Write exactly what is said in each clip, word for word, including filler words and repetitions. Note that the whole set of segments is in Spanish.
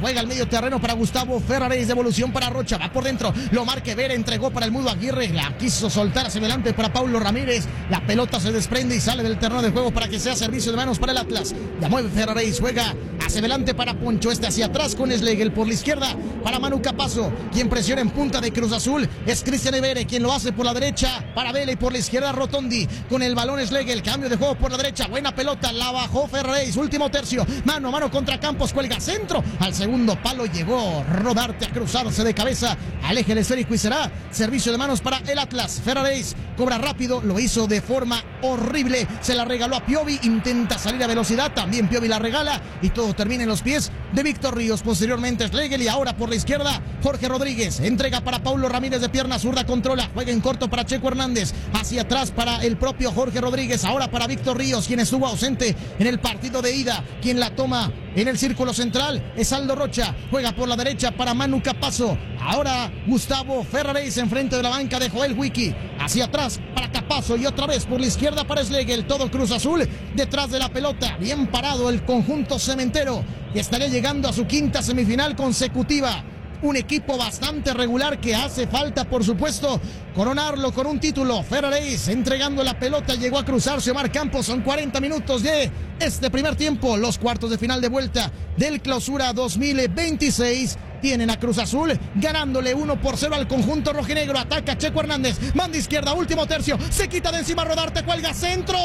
juega al medio terreno para Gustavo Ferraréis, devolución para Rocha, va por dentro, lo marca Vera, entregó para el Mudo Aguirre, la quiso soltar hacia adelante para Paulo Ramírez, la pelota se desprende y sale del terreno de juego para que sea servicio de manos para el Atlas. Ya mueve Ferraréis, juega hacia adelante para Poncho, este hacia atrás con Schlegel por la izquierda para Manu Capazo, quien presiona en punta de Cruz Azul es Cristian Evere, quien lo hace por la derecha para Vela y por la izquierda Rotondi, con el balón Schlegel, cambio de juego por la derecha, buena pelota, la bajó Ferraréis, último tercio, mano a mano contra Campos, cuelga centro, al segundo palo llegó Rodarte a cruzarse de cabeza al eje del esférico y será servicio de manos para el Atlas. Ferraréis cobra rápido, lo hizo de forma horrible, se la regaló a Piovi, intenta salir a velocidad, también Piovi la regala y todo termina en los pies de Víctor Ríos, posteriormente Schlegel y ahora por la izquierda Jorge Rodríguez, entrega para Paulo Ramírez de pierna zurda, controla, juega en corto para Checo Hernández, hacia atrás para el propio Jorge Rodríguez, ahora para Víctor Ríos, quien estuvo ausente en el partido de ida, quien la toma en el círculo central es Aldo Rocha, juega por la derecha para Manu Capazo, ahora Gustavo Ferraréis enfrente de la banca de Joel Wiki, hacia atrás para Capazo y otra vez por la izquierda para Schlegel, todo Cruz Azul detrás de la pelota, bien parado el conjunto cementero y estaría llegando a su quinta semifinal consecutiva. Un equipo bastante regular que hace falta, por supuesto, coronarlo con un título. Ferraréis entregando la pelota, llegó a cruzarse Omar Campos. Son cuarenta minutos de este primer tiempo. Los cuartos de final de vuelta del Clausura dos mil veintiséis. Tienen a Cruz Azul ganándole uno por cero al conjunto rojinegro. Ataca Checo Hernández, manda izquierda, último tercio, se quita de encima Rodarte, cuelga centro.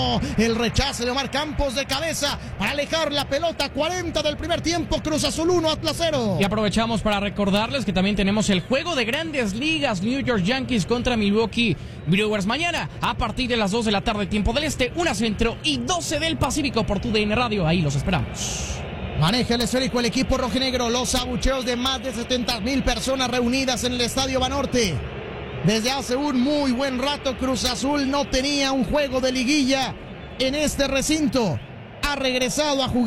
El rechace de Omar Campos de cabeza para alejar la pelota. Cuarenta del primer tiempo, Cruz Azul uno, Atlas cero. Y aprovechamos para recordarles que también tenemos el juego de Grandes Ligas, New York Yankees contra Milwaukee Brewers. Mañana a partir de las dos de la tarde, tiempo del este, una centro y doce del Pacífico por tu D N Radio. Ahí los esperamos. Maneja el esférico el equipo rojinegro, los abucheos de más de setenta mil personas reunidas en el Estadio Banorte. Desde hace un muy buen rato Cruz Azul no tenía un juego de liguilla en este recinto. Ha regresado a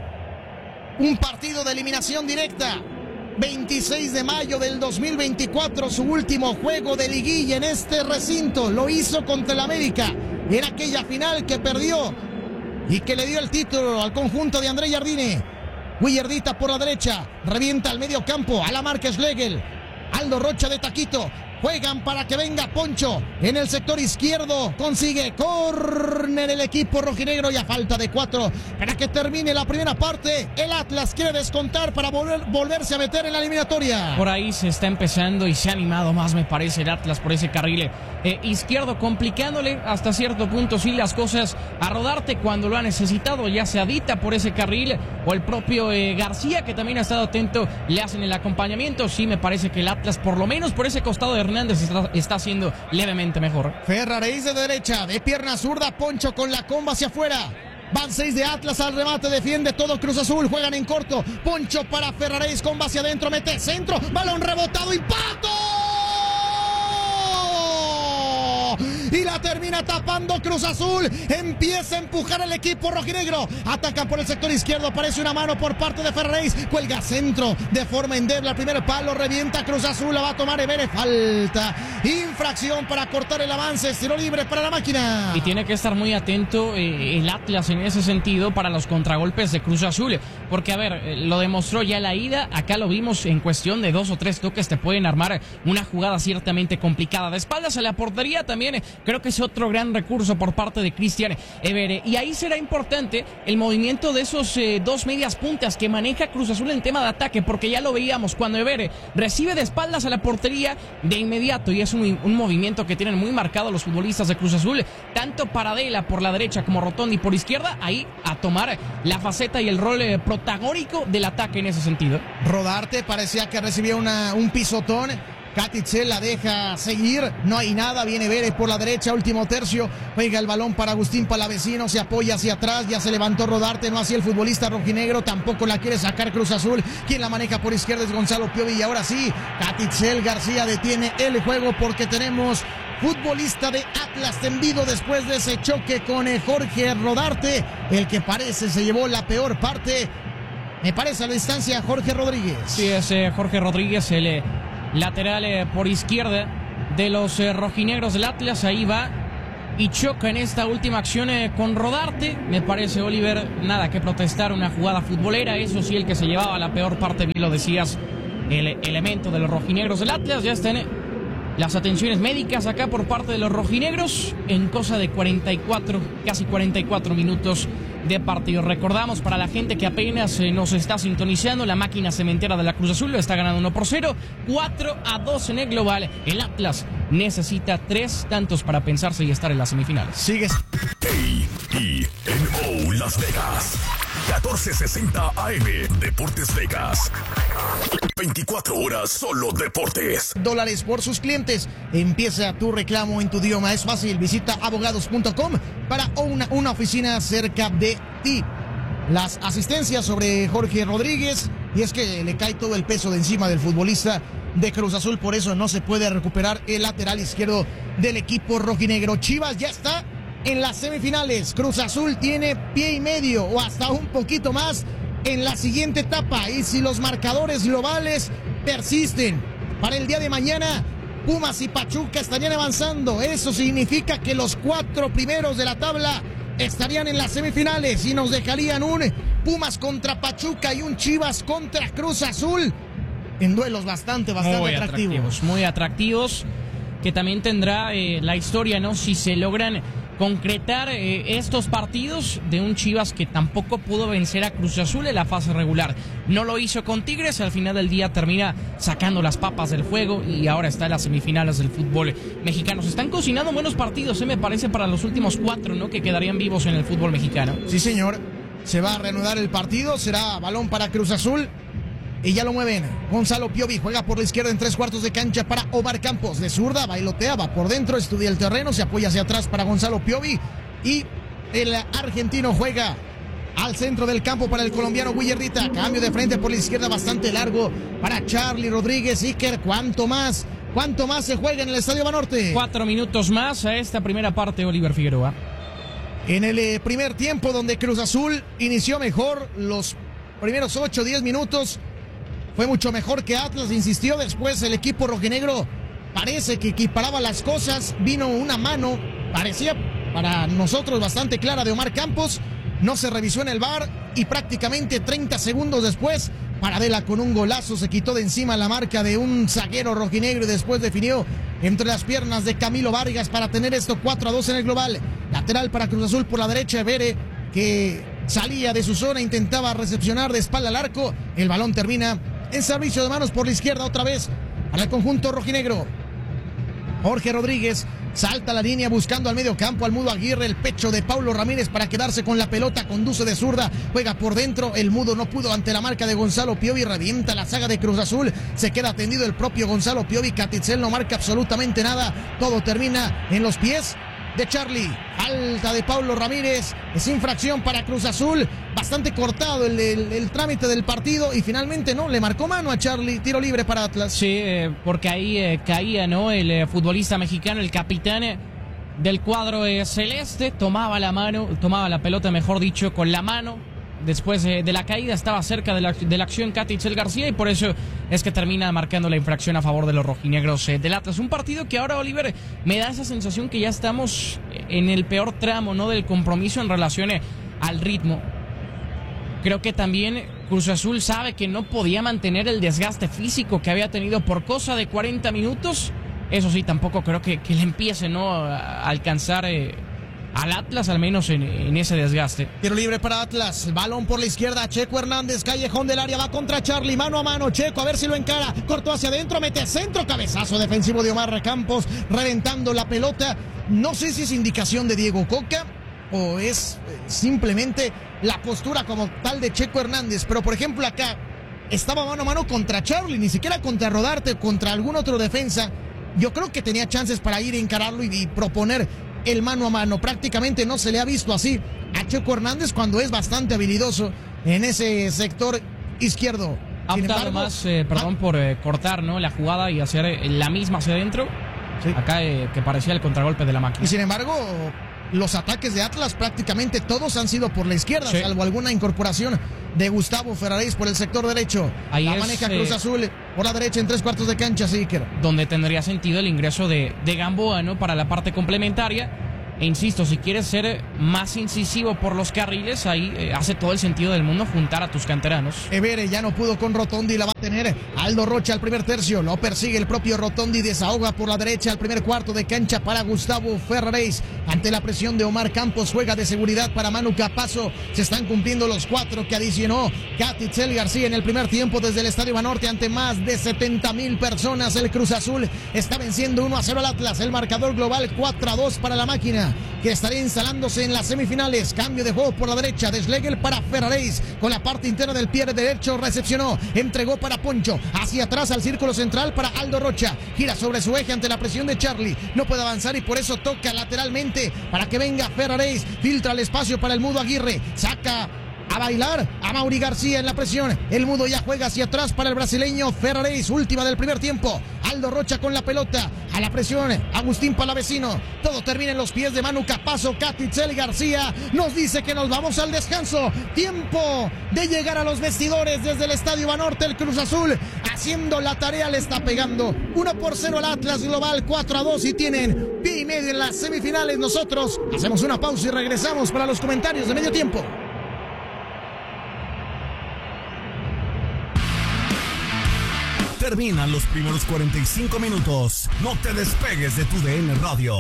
jugar un partido de eliminación directa. veintiséis de mayo del dos mil veinticuatro, su último juego de liguilla en este recinto. Lo hizo contra el América en aquella final que perdió y que le dio el título al conjunto de André Jardine. Willardita por la derecha, revienta al medio campo, a la marca Schlegel, Aldo Rocha de taquito, juegan para que venga Poncho en el sector izquierdo, consigue córner el equipo rojinegro y a falta de cuatro para que termine la primera parte, el Atlas quiere descontar para volver, volverse a meter en la eliminatoria. Por ahí se está empezando y se ha animado más, me parece, el Atlas por ese carril eh, izquierdo, complicándole hasta cierto punto sí las cosas a Rodarte cuando lo ha necesitado, ya sea Dita por ese carril o el propio eh, García, que también ha estado atento, le hacen el acompañamiento. Sí, me parece que el Atlas, por lo menos por ese costado de Hernández, está, está haciendo levemente mejor. Ferraréis de derecha, de pierna zurda, Poncho con la comba hacia afuera. Van seis de Atlas al remate, defiende todo Cruz Azul, juegan en corto. Poncho para Ferraréis, comba hacia adentro, mete centro, balón rebotado, impacto. Y la termina tapando Cruz Azul. Empieza a empujar el equipo rojinegro. Atacan por el sector izquierdo. Aparece una mano por parte de Ferraréis. Cuelga centro de forma endeble al primer palo. Revienta Cruz Azul. La va a tomar Evere. Falta. Infracción para cortar el avance. Tiro libre para la máquina. Y tiene que estar muy atento eh, el Atlas en ese sentido para los contragolpes de Cruz Azul. Porque, a ver, eh, lo demostró ya la ida. Acá lo vimos en cuestión de dos o tres toques. Te pueden armar una jugada ciertamente complicada. De espaldas a la portería también. Eh, Creo que es otro gran recurso por parte de Cristian Evere. Y ahí será importante el movimiento de esos eh, dos medias puntas que maneja Cruz Azul en tema de ataque, porque ya lo veíamos cuando Evere recibe de espaldas a la portería de inmediato, y es un, un movimiento que tienen muy marcado los futbolistas de Cruz Azul, tanto Paradela por la derecha como Rotondi por izquierda, ahí a tomar la faceta y el rol eh, protagónico del ataque en ese sentido. Rodarte parecía que recibía una, un pisotón. Catitzel la deja seguir, no hay nada, viene Vélez por la derecha, último tercio, juega el balón para Agustín Palavecino, se apoya hacia atrás, ya se levantó Rodarte, no así el futbolista rojinegro, tampoco la quiere sacar Cruz Azul, quien la maneja por izquierda es Gonzalo Piovi, y ahora sí, Catitzel García detiene el juego porque tenemos futbolista de Atlas tendido después de ese choque con Jorge Rodarte, el que parece se llevó la peor parte, me parece a la distancia Jorge Rodríguez. Sí, es eh, Jorge Rodríguez, el eh... lateral eh, por izquierda de los eh, rojinegros del Atlas. Ahí va y choca en esta última acción eh, con Rodarte. Me parece, Oliver, nada que protestar, una jugada futbolera. Eso sí, el que se llevaba la peor parte, bien lo decías, el elemento de los rojinegros del Atlas. Ya están eh, las atenciones médicas acá por parte de los rojinegros en cosa de cuarenta y cuatro, casi cuarenta y cuatro minutos de partido. Recordamos para la gente que apenas eh, nos está sintonizando, la máquina cementera de la Cruz Azul lo está ganando uno por cero, cuatro a dos en el global. El Atlas necesita tres tantos para pensarse y estar en las semifinales. Sigues. A E N O Las Vegas, catorce sesenta A M, Deportes Vegas. veinticuatro horas solo deportes. Dólares por sus clientes. Empieza tu reclamo en tu idioma. Es fácil. Visita abogados punto com para una, una oficina cerca de ti. Las asistencias sobre Jorge Rodríguez. Y es que le cae todo el peso de encima del futbolista de Cruz Azul. Por eso no se puede recuperar el lateral izquierdo del equipo rojinegro. Chivas ya está en las semifinales. Cruz Azul tiene pie y medio o hasta un poquito más en la siguiente etapa. Y si los marcadores globales persisten para el día de mañana, Pumas y Pachuca estarían avanzando. Eso significa que los cuatro primeros de la tabla estarían en las semifinales y nos dejarían un Pumas contra Pachuca y un Chivas contra Cruz Azul en duelos bastante, bastante muy atractivos. atractivos. Muy atractivos, que también tendrá eh, la historia, ¿no? Si se logran concretar eh, estos partidos de un Chivas que tampoco pudo vencer a Cruz Azul en la fase regular. No lo hizo con Tigres, al final del día termina sacando las papas del fuego y ahora está en las semifinales del fútbol mexicano. Se están cocinando buenos partidos, eh, me parece, para los últimos cuatro, ¿no? Que quedarían vivos en el fútbol mexicano. Sí, señor. Se va a reanudar el partido, será balón para Cruz Azul. Y ya lo mueven. Gonzalo Piovi juega por la izquierda en tres cuartos de cancha para Omar Campos. De zurda, bailotea, va por dentro, estudia el terreno, se apoya hacia atrás para Gonzalo Piovi. Y el argentino juega al centro del campo para el colombiano Willardita. Cambio de frente por la izquierda bastante largo para Charlie Rodríguez. Iker, ¿cuánto más? ¿Cuánto más se juega en el Estadio Banorte? Cuatro minutos más a esta primera parte, Oliver Figueroa. En el eh, primer tiempo, donde Cruz Azul inició mejor, los primeros ocho, diez minutos fue mucho mejor que Atlas, insistió. Después el equipo rojinegro parece que equiparaba las cosas. Vino una mano, parecía para nosotros bastante clara, de Omar Campos. No se revisó en el V A R y prácticamente treinta segundos después, Paradela con un golazo se quitó de encima la marca de un zaguero rojinegro y después definió entre las piernas de Camilo Vargas para tener esto cuatro a dos en el global. Lateral para Cruz Azul por la derecha, Bere, que salía de su zona, intentaba recepcionar de espalda al arco. El balón termina en servicio de manos por la izquierda otra vez para el conjunto rojinegro. Jorge Rodríguez salta la línea buscando al medio campo al Mudo Aguirre, el pecho de Paulo Ramírez para quedarse con la pelota, conduce de zurda, juega por dentro, el Mudo no pudo ante la marca de Gonzalo Piovi, revienta la saga de Cruz Azul, se queda atendido el propio Gonzalo Piovi, Catitzel no marca absolutamente nada, todo termina en los pies de Charlie. Falta de Paulo Ramírez, es infracción para Cruz Azul, bastante cortado el, el, el trámite del partido y finalmente no, le marcó mano a Charlie, tiro libre para Atlas. Sí, eh, porque ahí eh, caía, ¿no? El eh, futbolista mexicano, el capitán eh, del cuadro eh, celeste, tomaba la mano, tomaba la pelota, mejor dicho, con la mano. Después eh, de la caída estaba cerca de la, de la acción Catitzel García y por eso es que termina marcando la infracción a favor de los rojinegros eh, del Atlas. Un partido que ahora, Oliver, me da esa sensación que ya estamos en el peor tramo, ¿no? Del compromiso en relación eh, al ritmo. Creo que también Cruz Azul sabe que no podía mantener el desgaste físico que había tenido por cosa de cuarenta minutos. Eso sí, tampoco creo que, que le empiece, ¿no? a alcanzar Eh, al Atlas, al menos en, en ese desgaste. Tiro libre para Atlas, balón por la izquierda, Checo Hernández, callejón del área, va contra Charlie, mano a mano, Checo, a ver si lo encara, cortó hacia adentro, mete centro, cabezazo defensivo de Omar Campos, reventando la pelota. No sé si es indicación de Diego Coca o es eh, simplemente la postura como tal de Checo Hernández, pero por ejemplo acá estaba mano a mano contra Charlie, ni siquiera contra Rodarte, contra algún otro defensa. Yo creo que tenía chances para ir a encararlo y, y proponer el mano a mano. Prácticamente no se le ha visto así a Checo Hernández cuando es bastante habilidoso en ese sector izquierdo. Ha optado más, eh, perdón, ah, por eh, cortar, ¿no? la jugada y hacer eh, la misma hacia adentro. Sí. Acá eh, que parecía el contragolpe de la máquina. Y sin embargo, los ataques de Atlas prácticamente todos han sido por la izquierda, sí, salvo alguna incorporación de Gustavo Ferraréis por el sector derecho. Ahí la es, maneja Cruz eh, Azul por la derecha en tres cuartos de cancha, sí, que donde tendría sentido el ingreso de, de Gamboa, ¿no? Para la parte complementaria. E insisto, si quieres ser más incisivo por los carriles, ahí eh, hace todo el sentido del mundo juntar a tus canteranos. Evere ya no pudo con Rotondi, la va a tener Aldo Rocha al primer tercio, lo persigue el propio Rotondi, desahoga por la derecha al primer cuarto de cancha para Gustavo Ferraréis. Ante la presión de Omar Campos, juega de seguridad para Manu Capazo. Se están cumpliendo los cuatro que adicionó Catitzel García en el primer tiempo desde el Estadio Banorte ante más de setenta mil personas. El Cruz Azul está venciendo uno a cero al Atlas. El marcador global cuatro a dos para la máquina, que estaría instalándose en las semifinales. Cambio de juego por la derecha de Schlegel para Ferraréis, con la parte interna del pie derecho, recepcionó, entregó para Poncho, hacia atrás al círculo central para Aldo Rocha, gira sobre su eje ante la presión de Charlie, no puede avanzar y por eso toca lateralmente para que venga Ferraréis, filtra el espacio para el Mudo Aguirre, saca a bailar a Mauri García en la presión. El Mudo ya juega hacia atrás para el brasileño Ferraréis, última del primer tiempo. Aldo Rocha con la pelota, a la presión Agustín Palavecino. Todo termina en los pies de Manu Capazo. Catitzel García nos dice que nos vamos al descanso. Tiempo de llegar a los vestidores desde el Estadio Banorte. El Cruz Azul haciendo la tarea, le está pegando uno por cero al Atlas global, cuatro a dos, y tienen pie y medio en las semifinales. Nosotros hacemos una pausa y regresamos para los comentarios de medio tiempo. Terminan los primeros cuarenta y cinco minutos. No te despegues de tu D N Radio.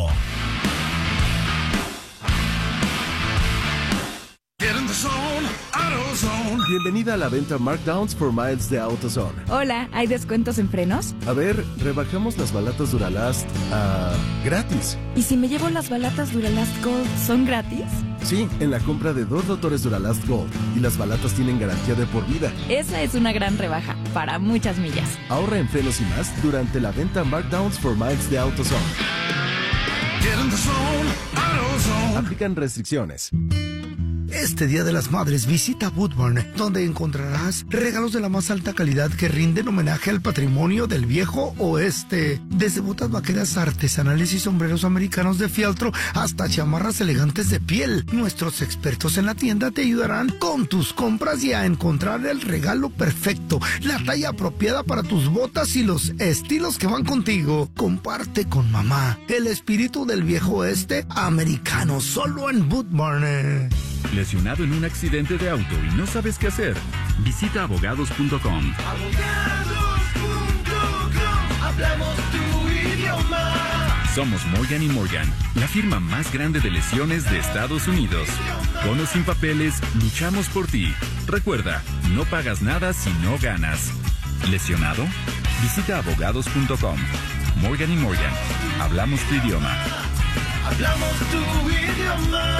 Bienvenida a la venta Markdowns for Miles de AutoZone. Hola, ¿hay descuentos en frenos? A ver, rebajamos las balatas Duralast a gratis. ¿Y si me llevo las balatas Duralast Gold, son gratis? Sí, en la compra de dos rotores Duralast Gold. Y las balatas tienen garantía de por vida. Esa es una gran rebaja, para muchas millas. Ahorra en frenos y más durante la venta Markdowns for Miles de AutoZone. Aplican restricciones. Este Día de las Madres visita Boot Barn, donde encontrarás regalos de la más alta calidad que rinden homenaje al patrimonio del viejo oeste. Desde botas vaqueras artesanales y sombreros americanos de fieltro hasta chamarras elegantes de piel. Nuestros expertos en la tienda te ayudarán con tus compras y a encontrar el regalo perfecto, la talla apropiada para tus botas y los estilos que van contigo. Comparte con mamá el espíritu del viejo oeste americano, solo en Boot Barn. ¿Lesionado en un accidente de auto y no sabes qué hacer? Visita abogados punto com. Abogados punto com. Hablamos tu idioma. Somos Morgan y Morgan, la firma más grande de lesiones de Estados Unidos. Con o sin papeles, luchamos por ti. Recuerda, no pagas nada si no ganas. ¿Lesionado? Visita abogados punto com. Morgan y Morgan, hablamos tu idioma. Hablamos tu idioma.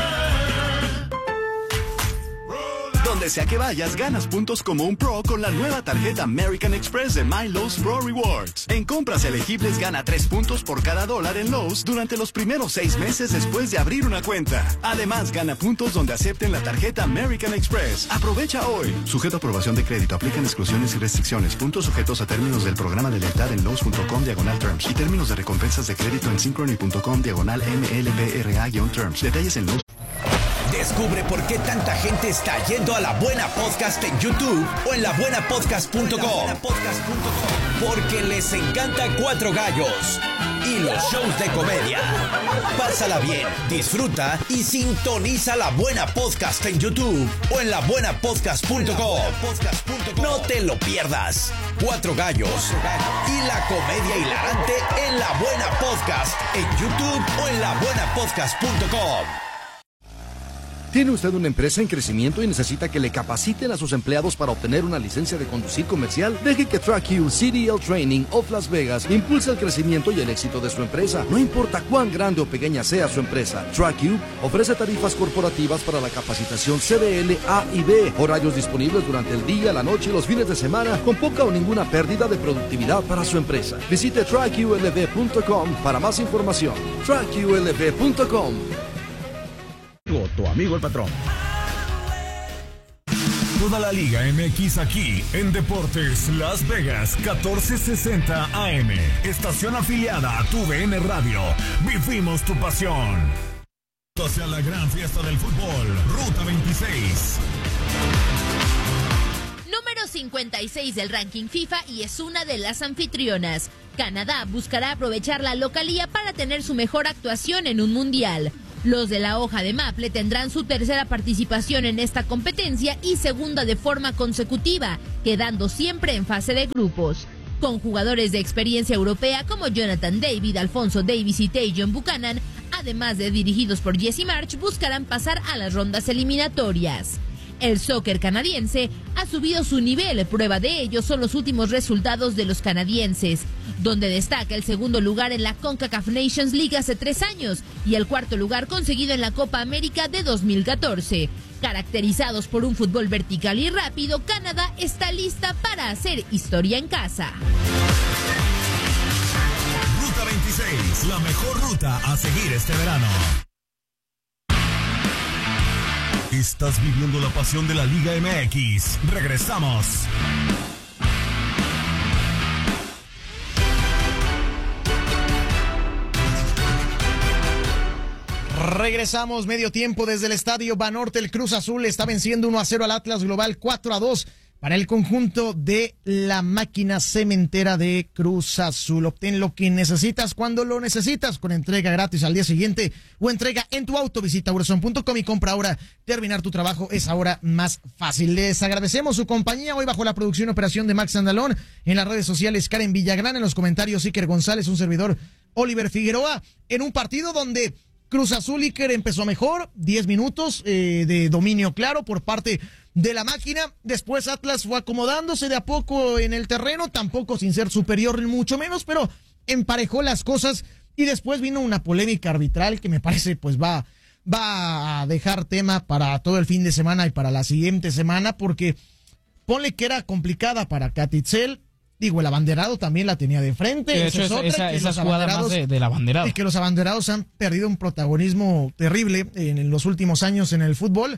Donde sea que vayas, ganas puntos como un pro con la nueva tarjeta American Express de My Lowe's Pro Rewards. En compras elegibles gana tres puntos por cada dólar en Lowe's durante los primeros seis meses después de abrir una cuenta. Además, gana puntos donde acepten la tarjeta American Express. Aprovecha hoy. Sujeto a aprobación de crédito. Aplican exclusiones y restricciones. Puntos sujetos a términos del programa de lealtad en Lowe's punto com diagonal terms y términos de recompensas de crédito en synchrony punto com diagonal M L B R A-terms. Detalles en Lowe's. Descubre por qué tanta gente está yendo a La Buena Podcast en YouTube o en la buena podcast punto com. Porque les encanta Cuatro Gallos y los shows de comedia. Pásala bien, disfruta y sintoniza La Buena Podcast en YouTube o en la buena podcast punto com. No te lo pierdas. Cuatro Gallos y la comedia hilarante en La Buena Podcast en YouTube o en la buena podcast punto com. ¿Tiene usted una empresa en crecimiento y necesita que le capaciten a sus empleados para obtener una licencia de conducir comercial? Deje que TrackU C D L Training of Las Vegas impulse el crecimiento y el éxito de su empresa. No importa cuán grande o pequeña sea su empresa, TrackU ofrece tarifas corporativas para la capacitación C D L A y B, horarios disponibles durante el día, la noche y los fines de semana, con poca o ninguna pérdida de productividad para su empresa. Visite track U L V punto com para más información. track U L V punto com. Tu amigo el patrón. Toda la Liga M X aquí en Deportes Las Vegas catorce sesenta A M. Estación afiliada a tu D N Radio. Vivimos tu pasión. Hacia la gran fiesta del fútbol. Ruta veintiséis. Número cincuenta y seis del ranking FIFA y es una de las anfitrionas. Canadá buscará aprovechar la localía para tener su mejor actuación en un mundial. Los de la hoja de Maple tendrán su tercera participación en esta competencia y segunda de forma consecutiva, quedando siempre en fase de grupos. Con jugadores de experiencia europea como Jonathan David, Alfonso Davies y Tajon Buchanan, además de dirigidos por Jesse March, buscarán pasar a las rondas eliminatorias. El soccer canadiense ha subido su nivel, prueba de ello son los últimos resultados de los canadienses, donde destaca el segundo lugar en la CONCACAF Nations League hace tres años y el cuarto lugar conseguido en la Copa América de dos mil catorce. Caracterizados por un fútbol vertical y rápido, Canadá está lista para hacer historia en casa. Ruta veintiséis, la mejor ruta a seguir este verano. Estás viviendo la pasión de la Liga M X. Regresamos. Regresamos, medio tiempo desde el estadio Banorte. El Cruz Azul está venciendo uno a cero al Atlas Global, cuatro a dos para el conjunto de la máquina cementera de Cruz Azul. Obtén lo que necesitas cuando lo necesitas, con entrega gratis al día siguiente o entrega en tu auto. Visita Auroson punto com y compra ahora. Terminar tu trabajo es ahora más fácil. Les agradecemos su compañía hoy bajo la producción y operación de Max Andalón. En las redes sociales, Karen Villagrán. En los comentarios, Iker González, un servidor, Oliver Figueroa. En un partido donde Cruz Azul, Iker, empezó mejor, diez minutos eh, de dominio claro por parte de la máquina. Después Atlas fue acomodándose de a poco en el terreno, tampoco sin ser superior ni mucho menos, pero emparejó las cosas y después vino una polémica arbitral que me parece pues va, va a dejar tema para todo el fin de semana y para la siguiente semana, porque ponle que era complicada para Catitzel. Digo, el abanderado también la tenía de frente. De hecho, esa, esa, esa jugada más de, del abanderado. Y que los abanderados han perdido un protagonismo terrible en, en los últimos años en el fútbol,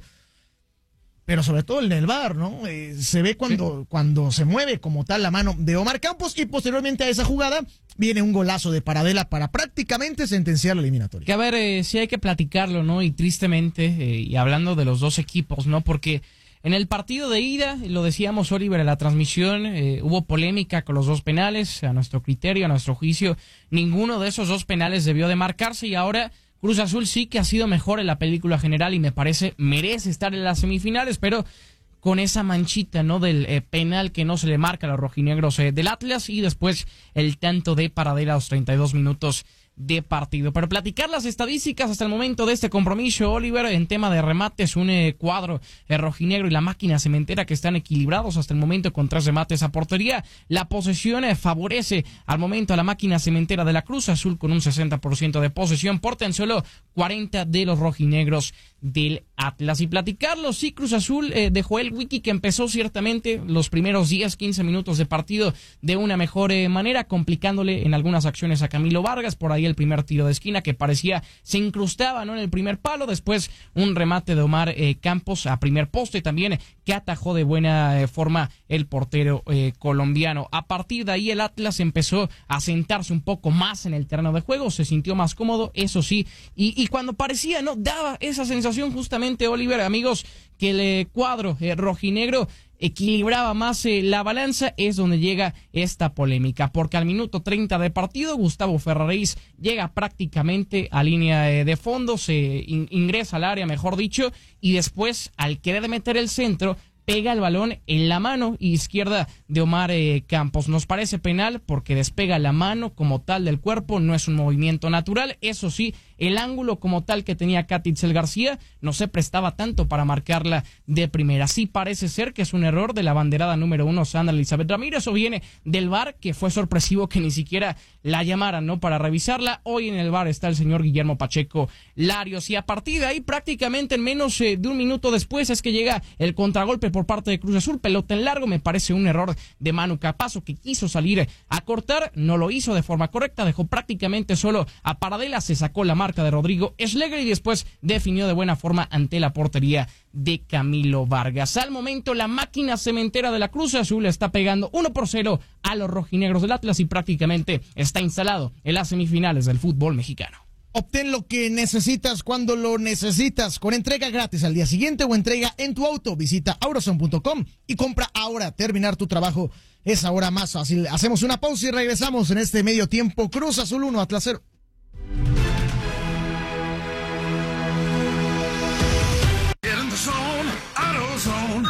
pero sobre todo en el V A R, ¿no? Eh, se ve cuando, sí. cuando se mueve como tal la mano de Omar Campos, y posteriormente a esa jugada viene un golazo de Paradela para prácticamente sentenciar la eliminatoria. Que a ver, eh, sí hay que platicarlo, ¿no? Y tristemente, eh, y hablando de los dos equipos, ¿no? Porque en el partido de ida, lo decíamos, Oliver, en la transmisión, eh, hubo polémica con los dos penales. A nuestro criterio, a nuestro juicio, ninguno de esos dos penales debió de marcarse, y ahora Cruz Azul sí que ha sido mejor en la película general y me parece merece estar en las semifinales, pero con esa manchita, ¿no? Del eh, penal que no se le marca a los rojinegros eh, del Atlas, y después el tanto de Paradela a los treinta y dos minutos de partido. Pero platicar las estadísticas hasta el momento de este compromiso, Oliver, en tema de remates, un eh, cuadro eh, rojinegro y la máquina cementera que están equilibrados hasta el momento con tres remates a portería. La posesión eh, favorece al momento a la máquina cementera de la Cruz Azul con un sesenta por ciento de posesión por tan solo cuarenta de los rojinegros del Atlas. Y platicarlo, sí, Cruz Azul eh, dejó el wiki que empezó ciertamente los primeros diez, quince minutos de partido de una mejor eh, manera, complicándole en algunas acciones a Camilo Vargas. Por ahí el primer tiro de esquina que parecía se incrustaba, ¿no? En el primer palo, después un remate de Omar eh, Campos a primer poste también eh, que atajó de buena eh, forma el portero eh, colombiano. A partir de ahí el Atlas empezó a sentarse un poco más en el terreno de juego, se sintió más cómodo, eso sí, y, y cuando parecía, ¿no? Daba esa sensación justamente, Oliver, amigos, que el eh, cuadro eh, rojinegro equilibraba más eh, la balanza, es donde llega esta polémica, porque al minuto treinta de partido Gustavo Ferraréis llega prácticamente a línea eh, de fondo, se in- ingresa al área, mejor dicho, y después al querer meter el centro pega el balón en la mano izquierda de Omar eh, Campos. Nos parece penal porque despega la mano como tal del cuerpo, no es un movimiento natural. Eso sí, el ángulo como tal que tenía Catitzel García no se prestaba tanto para marcarla de primera. Sí parece ser que es un error de la banderada número uno, Sandra Elizabeth Ramírez, o viene del V A R, que fue sorpresivo que ni siquiera la llamaran, ¿no? Para revisarla. Hoy en el V A R está el señor Guillermo Pacheco Larios, y a partir de ahí, prácticamente en menos eh, de un minuto después, es que llega el contragolpe por parte de Cruz Azul, pelota en largo. Me parece un error de Manu Capazo, que quiso salir a cortar, no lo hizo de forma correcta, dejó prácticamente solo a Paradela, se sacó la marca de Rodrigo Schlegel y después definió de buena forma ante la portería de Camilo Vargas. Al momento la máquina cementera de la Cruz Azul está pegando uno por cero a los rojinegros del Atlas y prácticamente está instalado en las semifinales del fútbol mexicano. Obtén lo que necesitas cuando lo necesitas, con entrega gratis al día siguiente o entrega en tu auto. Visita Auroson punto com y compra ahora. Terminar tu trabajo es ahora más fácil. Hacemos una pausa y regresamos en este medio tiempo. Cruz Azul uno, Atlas cero.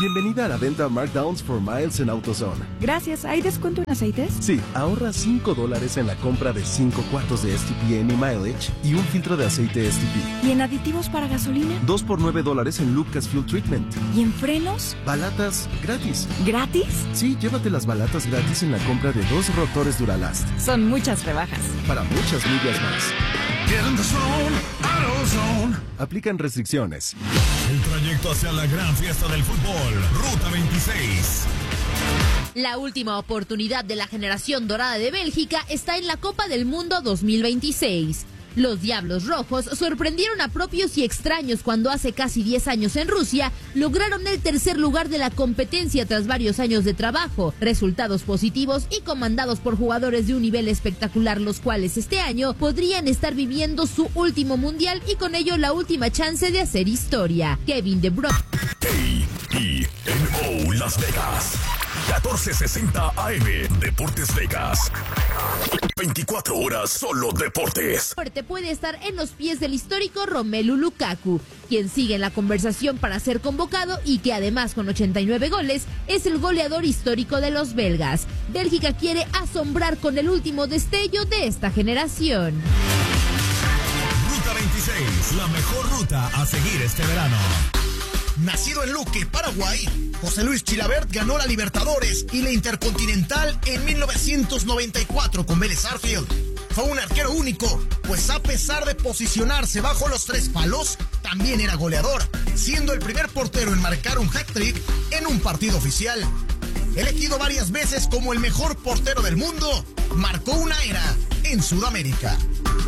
Bienvenida a la venta Markdowns for Miles en AutoZone. Gracias. ¿Hay descuento en aceites? Sí, ahorra cinco dólares en la compra de cinco cuartos de S T P Any Mileage y un filtro de aceite S T P. ¿Y en aditivos para gasolina? dos por nueve dólares en Lucas Fuel Treatment. ¿Y en frenos? Balatas gratis. ¿Gratis? Sí, llévate las balatas gratis en la compra de dos rotores Duralast. Son muchas rebajas. Para muchas millas más. Get in the zone, AutoZone. Aplican restricciones. El trayecto hacia la gran fiesta del fútbol, Ruta veintiséis. La última oportunidad de la generación dorada de Bélgica está en la Copa del Mundo dos mil veintiséis. Los Diablos Rojos sorprendieron a propios y extraños cuando hace casi diez años en Rusia lograron el tercer lugar de la competencia tras varios años de trabajo, resultados positivos y comandados por jugadores de un nivel espectacular, los cuales este año podrían estar viviendo su último mundial y con ello la última chance de hacer historia. Kevin De Bruyne. A E N O Las Vegas. catorce sesenta A M Deportes Vegas. veinticuatro horas solo deportes. Fuerte puede estar en los pies del histórico Romelu Lukaku, quien sigue en la conversación para ser convocado y que además con ochenta y nueve goles es el goleador histórico de los belgas. Bélgica quiere asombrar con el último destello de esta generación. Ruta veintiséis, la mejor ruta a seguir este verano. Nacido en Luque, Paraguay, José Luis Chilabert ganó la Libertadores y la Intercontinental en mil novecientos noventa y cuatro con Vélez Sarsfield. Fue un arquero único, pues a pesar de posicionarse bajo los tres palos, también era goleador, siendo el primer portero en marcar un hat-trick en un partido oficial. Elegido varias veces como el mejor portero del mundo, marcó una era en Sudamérica.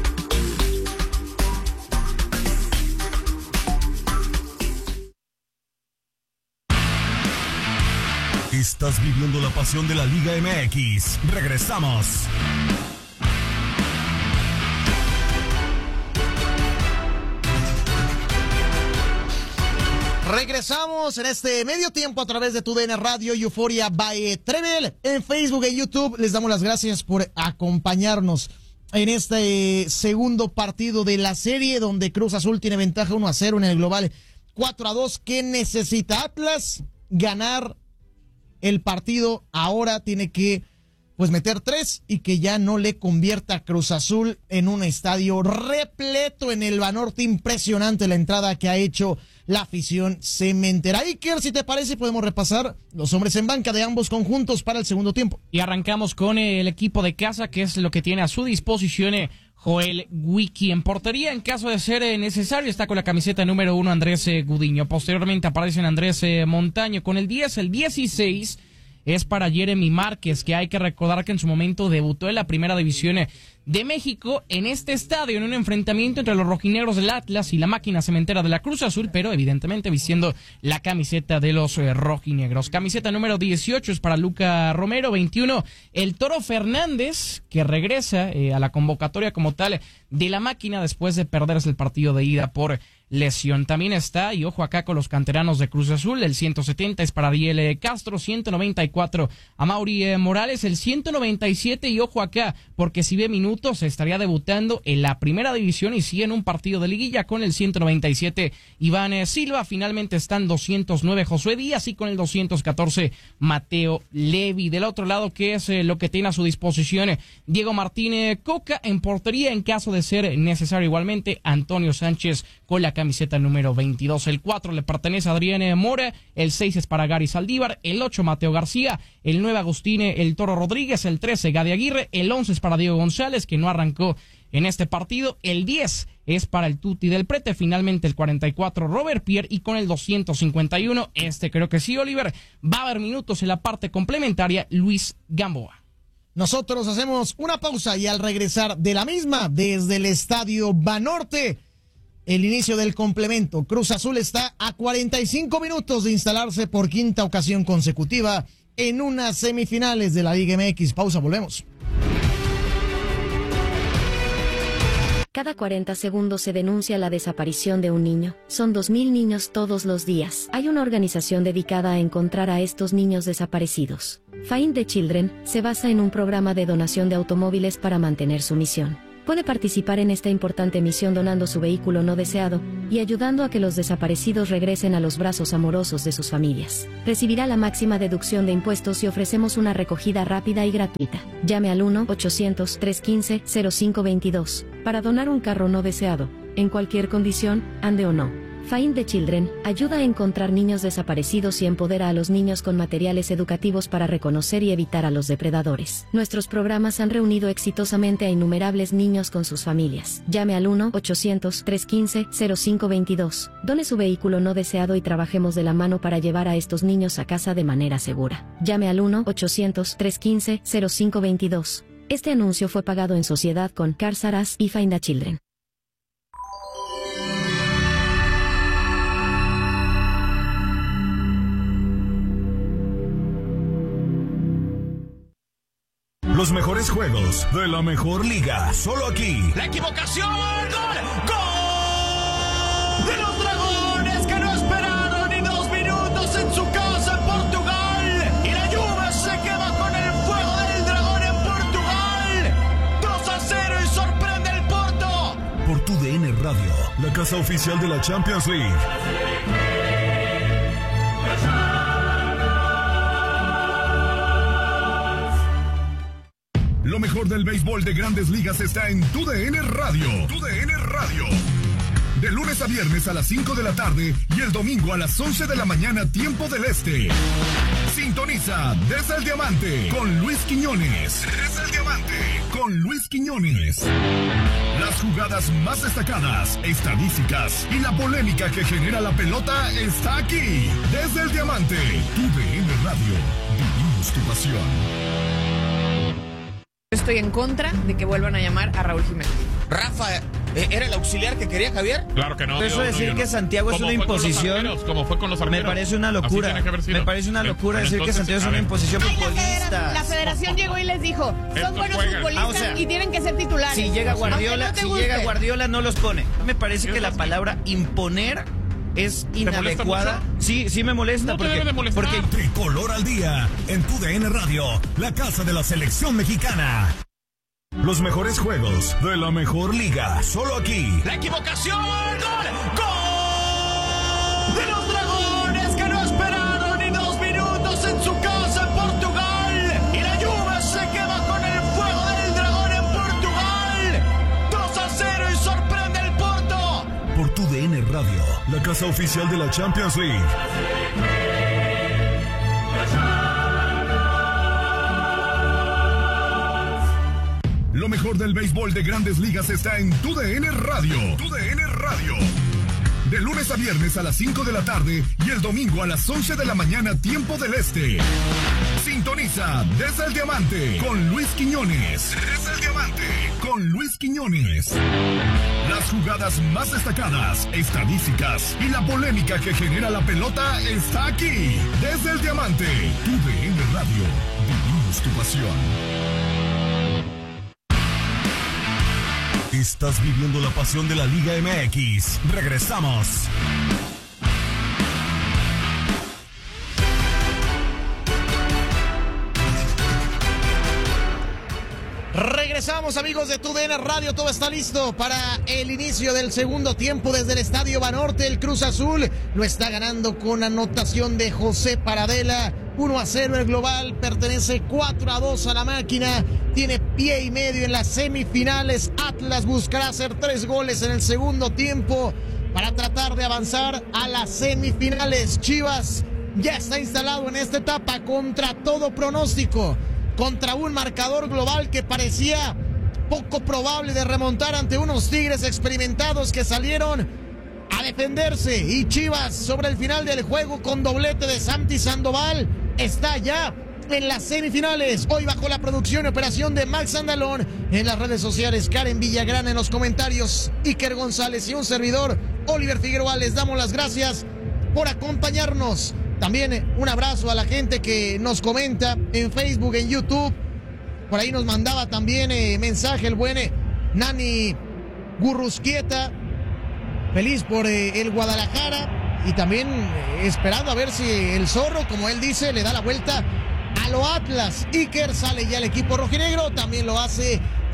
Estás viviendo la pasión de la Liga M X. Regresamos. Regresamos en este medio tiempo a través de tu D N Radio y Euforia by Trevel. En Facebook y YouTube les damos las gracias por acompañarnos en este segundo partido de la serie donde Cruz Azul tiene ventaja uno a cero en el global cuatro a dos. ¿Qué necesita Atlas? Ganar el partido. Ahora tiene que pues meter tres y que ya no le convierta a Cruz Azul en un estadio repleto en el Banorte. Impresionante la entrada que ha hecho la afición cementera. Iker, si te parece, podemos repasar los hombres en banca de ambos conjuntos para el segundo tiempo. Y arrancamos con el equipo de casa, que es lo que tiene a su disposición eh, Joel Wiki. En portería, en caso de ser eh, necesario, está con la camiseta número uno Andrés eh, Gudiño. Posteriormente aparecen Andrés eh, Montaño con el diez, el dieciséis es para Jeremy Márquez, que hay que recordar que en su momento debutó en la primera división de México en este estadio, en un enfrentamiento entre los rojinegros del Atlas y la máquina cementera de la Cruz Azul, pero evidentemente vistiendo la camiseta de los eh, rojinegros. Camiseta número dieciocho es para Luca Romero, veintiuno el Toro Fernández, que regresa eh, a la convocatoria como tal de la máquina después de perderse el partido de ida por lesión. También está, y ojo acá con los canteranos de Cruz Azul, el ciento setenta es para Ariel Castro, ciento noventa y cuatro a Mauri Morales, el ciento noventa y siete, y ojo acá, porque si ve minutos estaría debutando en la primera división y sí en un partido de liguilla con el ciento noventa y siete Iván Silva. Finalmente están doscientos nueve Josué Díaz y con el doscientos catorce Mateo Levi. Del otro lado, que es eh, lo que tiene a su disposición eh, Diego Martínez Coca en portería, en caso de ser necesario igualmente Antonio Sánchez con la camiseta número veintidós. El cuatro le pertenece a Adrián Mora, el seis es para Gary Saldívar, el ocho Mateo García, el nueve Agustín El Toro Rodríguez, el trece Gadi Aguirre, el once es para Diego González, que no arrancó en este partido, el diez es para el Tuti del Prete, finalmente el cuarenta y cuatro Robert Pierre, y con el doscientos cincuenta y uno, este creo que sí, Oliver, va a haber minutos en la parte complementaria, Luis Gamboa. Nosotros hacemos una pausa y al regresar de la misma, desde el estadio Banorte, el inicio del complemento. Cruz Azul está a cuarenta y cinco minutos de instalarse por quinta ocasión consecutiva en unas semifinales de la Liga M X. Pausa, volvemos. Cada cuarenta segundos se denuncia la desaparición de un niño. Son dos mil niños todos los días. Hay una organización dedicada a encontrar a estos niños desaparecidos. Find the Children se basa en un programa de donación de automóviles para mantener su misión. Puede participar en esta importante misión donando su vehículo no deseado y ayudando a que los desaparecidos regresen a los brazos amorosos de sus familias. Recibirá la máxima deducción de impuestos y ofrecemos una recogida rápida y gratuita. Llame al uno ochocientos, trescientos quince, cero cinco veintidós para donar un carro no deseado, en cualquier condición, ande o no. Find the Children ayuda a encontrar niños desaparecidos y empodera a los niños con materiales educativos para reconocer y evitar a los depredadores. Nuestros programas han reunido exitosamente a innumerables niños con sus familias. Llame al uno ochocientos, trescientos quince, cero cinco veintidós. Done su vehículo no deseado y trabajemos de la mano para llevar a estos niños a casa de manera segura. Llame al uno ochocientos, trescientos quince, cero cinco veintidós. Este anuncio fue pagado en sociedad con Cars R Us y Find the Children. Los mejores juegos de la mejor liga, solo aquí. La equivocación, gol, gol de los Dragones que no esperaron ni dos minutos en su casa en Portugal. Y la Juve se queda con el fuego del Dragón en Portugal. dos a cero y sorprende el Porto. Por tu D N Radio, la casa oficial de la Champions League. Lo mejor del béisbol de Grandes Ligas está en tu D N Radio. tu D N Radio. De lunes a viernes a las cinco de la tarde y el domingo a las once de la mañana, tiempo del este. Sintoniza Desde el Diamante con Luis Quiñones. Desde el Diamante con Luis Quiñones. Las jugadas más destacadas, estadísticas y la polémica que genera la pelota está aquí. Desde el Diamante, tu D N Radio. Vivimos tu pasión. Estoy en contra de que vuelvan a llamar a Raúl Jiménez. Rafa, ¿era el auxiliar que quería Javier? Claro que no. Eso yo, decir no, que no. Santiago es una imposición. Arqueros, como fue con los arqueros. Me parece una locura. Me parece una locura decir entonces, que Santiago es una imposición Ay, futbolista. La federación llegó y les dijo, son buenos juegan. futbolistas Ah, o sea, y tienen que ser titulares. Si llega Guardiola, no si guste. llega Guardiola no los pone. Me parece que la palabra imponer es inadecuada. Sí, sí me molesta. No te porque, debe de molestar. porque Tricolor al día en tu D N Radio, la casa de la selección mexicana. Los mejores juegos de la mejor liga, solo aquí. La equivocación, gol, gol de los Dragones que no esperaron ni dos minutos en su casa en Portugal. Y la Juve se queda con el fuego del Dragón en Portugal. dos a cero y sorprende el Porto. Por tu D N Radio, la casa oficial de la Champions League. Lo mejor del béisbol de Grandes Ligas está en tu D N Radio. tu D N Radio. De lunes a viernes a las cinco de la tarde y el domingo a las once de la mañana, tiempo del este. Sintoniza Desde el Diamante con Luis Quiñones. Desde el Diamante con Luis Quiñones. Las jugadas más destacadas, estadísticas y la polémica que genera la pelota está aquí. Desde el Diamante, tu D N Radio. Vivimos tu pasión. Estás viviendo la pasión de la Liga M X. Regresamos. Regresamos, amigos de tu D N Radio. Todo está listo para el inicio del segundo tiempo desde el Estadio Banorte. El Cruz Azul lo está ganando con anotación de José Paradela. uno a cero el global, pertenece cuatro a dos a la máquina. Tiene pie y medio en las semifinales. Atlas buscará hacer tres goles en el segundo tiempo para tratar de avanzar a las semifinales. Chivas ya está instalado en esta etapa contra todo pronóstico, contra un marcador global que parecía poco probable de remontar ante unos Tigres experimentados que salieron a defenderse. Y Chivas, sobre el final del juego, con doblete de Santi Sandoval, está ya en las semifinales. Hoy bajo la producción y operación de Max Andalón, en las redes sociales Karen Villagrán, en los comentarios Iker González y un servidor Oliver Figueroa. Les damos las gracias por acompañarnos. También un abrazo a la gente que nos comenta en Facebook, en YouTube. Por ahí nos mandaba también eh, mensaje el buen eh, Nani Gurrusquieta, feliz por eh, el Guadalajara y también eh, esperando a ver si el Zorro, como él dice, le da la vuelta a lo Atlas. Iker sale ya el equipo rojinegro, también lo hace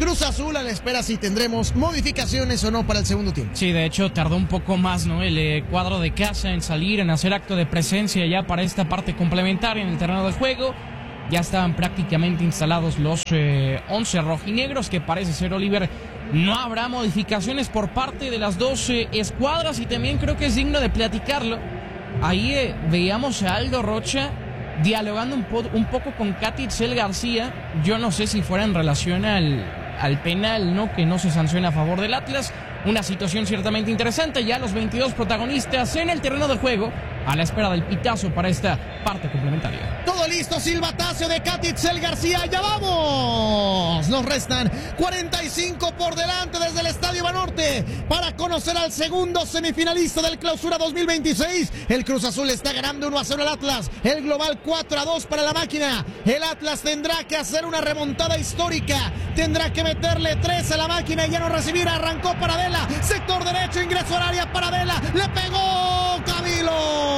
Cruz Azul a la espera si tendremos modificaciones o no para el segundo tiempo. Sí, de hecho tardó un poco más, ¿no? El eh, cuadro de casa en salir, en hacer acto de presencia ya para esta parte complementaria en el terreno de juego. Ya estaban prácticamente instalados los eh, once rojinegros, que parece ser, Oliver, no habrá modificaciones por parte de las dos eh, escuadras, y también creo que es digno de platicarlo. Ahí eh, veíamos a Aldo Rocha dialogando un, po un poco con Katitzel García. Yo no sé si fuera en relación al, al penal, ¿no?, que no se sanciona a favor del Atlas. Una situación ciertamente interesante. Ya los veintidós protagonistas en el terreno del juego, a la espera del pitazo para esta parte complementaria. Todo listo, silbatazo de Katitzel García, ¡ya vamos! Nos restan cuarenta y cinco por delante desde el Estadio Banorte para conocer al segundo semifinalista del Clausura dos mil veintiséis. El Cruz Azul está ganando uno a cero al Atlas, el global cuatro a dos para la máquina. El Atlas tendrá que hacer una remontada histórica, tendrá que meterle tres a la máquina y ya no recibir. Arrancó para Vela, sector derecho, ingreso al área para Vela, le pegó Camilo.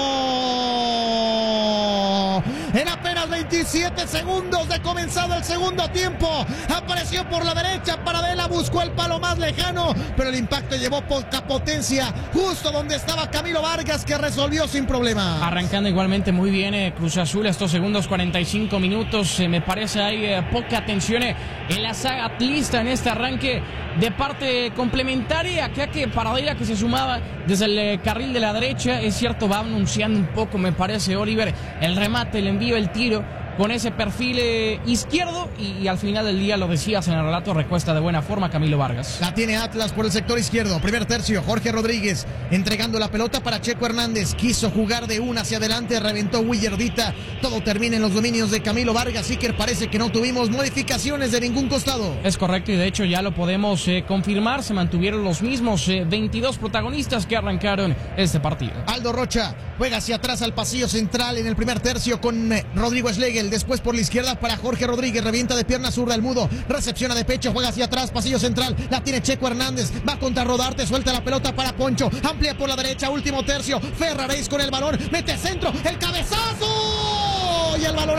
En apenas veintisiete segundos de comenzado el segundo tiempo, apareció por la derecha para Vela, buscó el palo más lejano, pero el impacto llevó poca potencia justo donde estaba Camilo Vargas, que resolvió sin problema. Arrancando igualmente muy bien eh, Cruz Azul estos segundos cuarenta y cinco minutos. Eh, me parece hay eh, poca tensión eh, en la saga atlista en este arranque de parte complementaria. Acá que Paradela, que se sumaba desde el eh, carril de la derecha, es cierto, va anunciando un poco, me parece, Oliver, el remate, el envío, el tiro con ese perfil eh, izquierdo, y, y al final del día, lo decías en el relato, recuesta de buena forma Camilo Vargas. La tiene Atlas por el sector izquierdo, primer tercio, Jorge Rodríguez entregando la pelota para Checo Hernández, quiso jugar de una hacia adelante, reventó Willardita, todo termina en los dominios de Camilo Vargas. Iker, parece que no tuvimos modificaciones de ningún costado. Es correcto, y de hecho ya lo podemos eh, confirmar, se mantuvieron los mismos eh, veintidós protagonistas que arrancaron este partido. Aldo Rocha juega hacia atrás al pasillo central en el primer tercio con eh, Rodrigo Schlegel, después por la izquierda para Jorge Rodríguez, revienta de pierna zurda el Mudo, recepciona de pecho, juega hacia atrás, pasillo central, la tiene Checo Hernández, va a contra Rodarte, suelta la pelota para Poncho, amplia por la derecha, último tercio, Ferraréis con el balón, mete centro, el cabezazo y el balón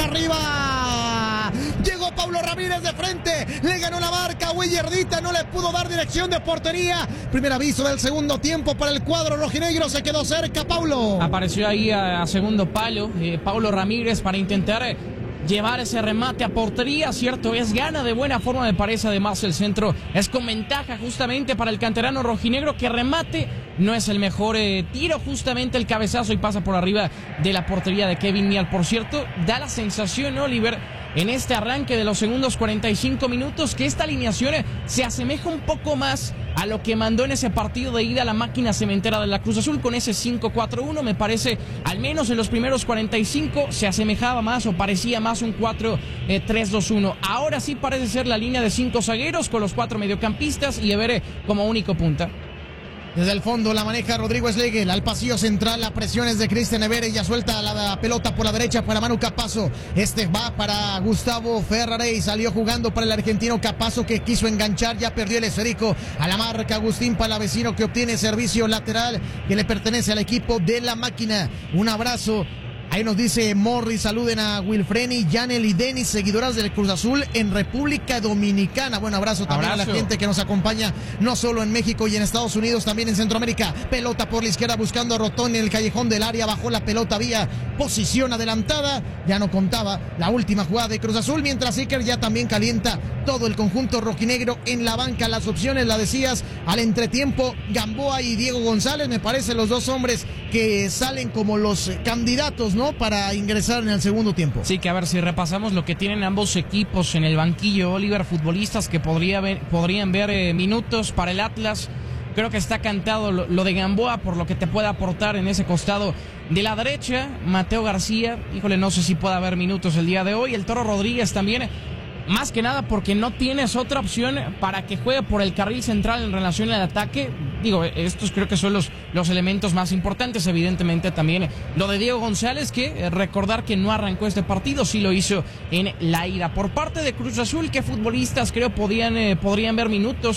arriba. Llegó Paulo Ramírez de frente, le ganó la marca, Willardita no le pudo dar dirección de portería. Primer aviso del segundo tiempo para el cuadro rojinegro, se quedó cerca Paulo. Apareció ahí a, a segundo palo eh, Paulo Ramírez para intentar eh, llevar ese remate a portería, cierto, es gana de buena forma, me parece. Además el centro es con ventaja justamente para el canterano rojinegro, que remate no es el mejor eh, tiro, justamente el cabezazo, y pasa por arriba de la portería de Kevin Mial. Por cierto, da la sensación, Oliver, en este arranque de los segundos cuarenta y cinco minutos, que esta alineación se asemeja un poco más a lo que mandó en ese partido de ida la máquina cementera de la Cruz Azul con ese cinco cuatro uno. Me parece, al menos en los primeros cuarenta y cinco, se asemejaba más o parecía más un cuatro tres dos uno. Ahora sí parece ser la línea de cinco zagueros con los cuatro mediocampistas y Evere como único punta. Desde el fondo la maneja Rodrigo Schlegel, al pasillo central, la presión es de Cristian Evere, ya suelta la pelota por la derecha para Manu Capazo, este va para Gustavo Ferrarey, salió jugando para el argentino Capazo, que quiso enganchar, ya perdió el esférico, a la marca Agustín Palavecino, que obtiene servicio lateral que le pertenece al equipo de la máquina. Un abrazo. Ahí nos dice Morris, saluden a Wilfreni, Yanel y Denis, seguidoras del Cruz Azul en República Dominicana. Buen abrazo también abrazo. a la gente que nos acompaña, no solo en México y en Estados Unidos, también en Centroamérica. Pelota por la izquierda buscando a Rotón en el callejón del área, bajó la pelota vía posición adelantada, ya no contaba la última jugada de Cruz Azul, mientras Iker ya también calienta todo el conjunto rojinegro en la banca. Las opciones, la decías, al entretiempo, Gamboa y Diego González, me parece los dos hombres que salen como los candidatos, ¿no?, para ingresar en el segundo tiempo. Sí, que a ver, si repasamos lo que tienen ambos equipos en el banquillo, Oliver, futbolistas que podría ver, podrían ver eh, minutos para el Atlas. Creo que está cantado lo, lo de Gamboa por lo que te puede aportar en ese costado de la derecha. Mateo García, híjole, no sé si pueda haber minutos el día de hoy. El Toro Rodríguez también, más que nada porque no tienes otra opción para que juegue por el carril central en relación al ataque. Digo, estos creo que son los, los elementos más importantes. Evidentemente también lo de Diego González, que recordar que no arrancó este partido, sí lo hizo en la ida. Por parte de Cruz Azul, ¿qué futbolistas creo podían, eh, podrían ver minutos?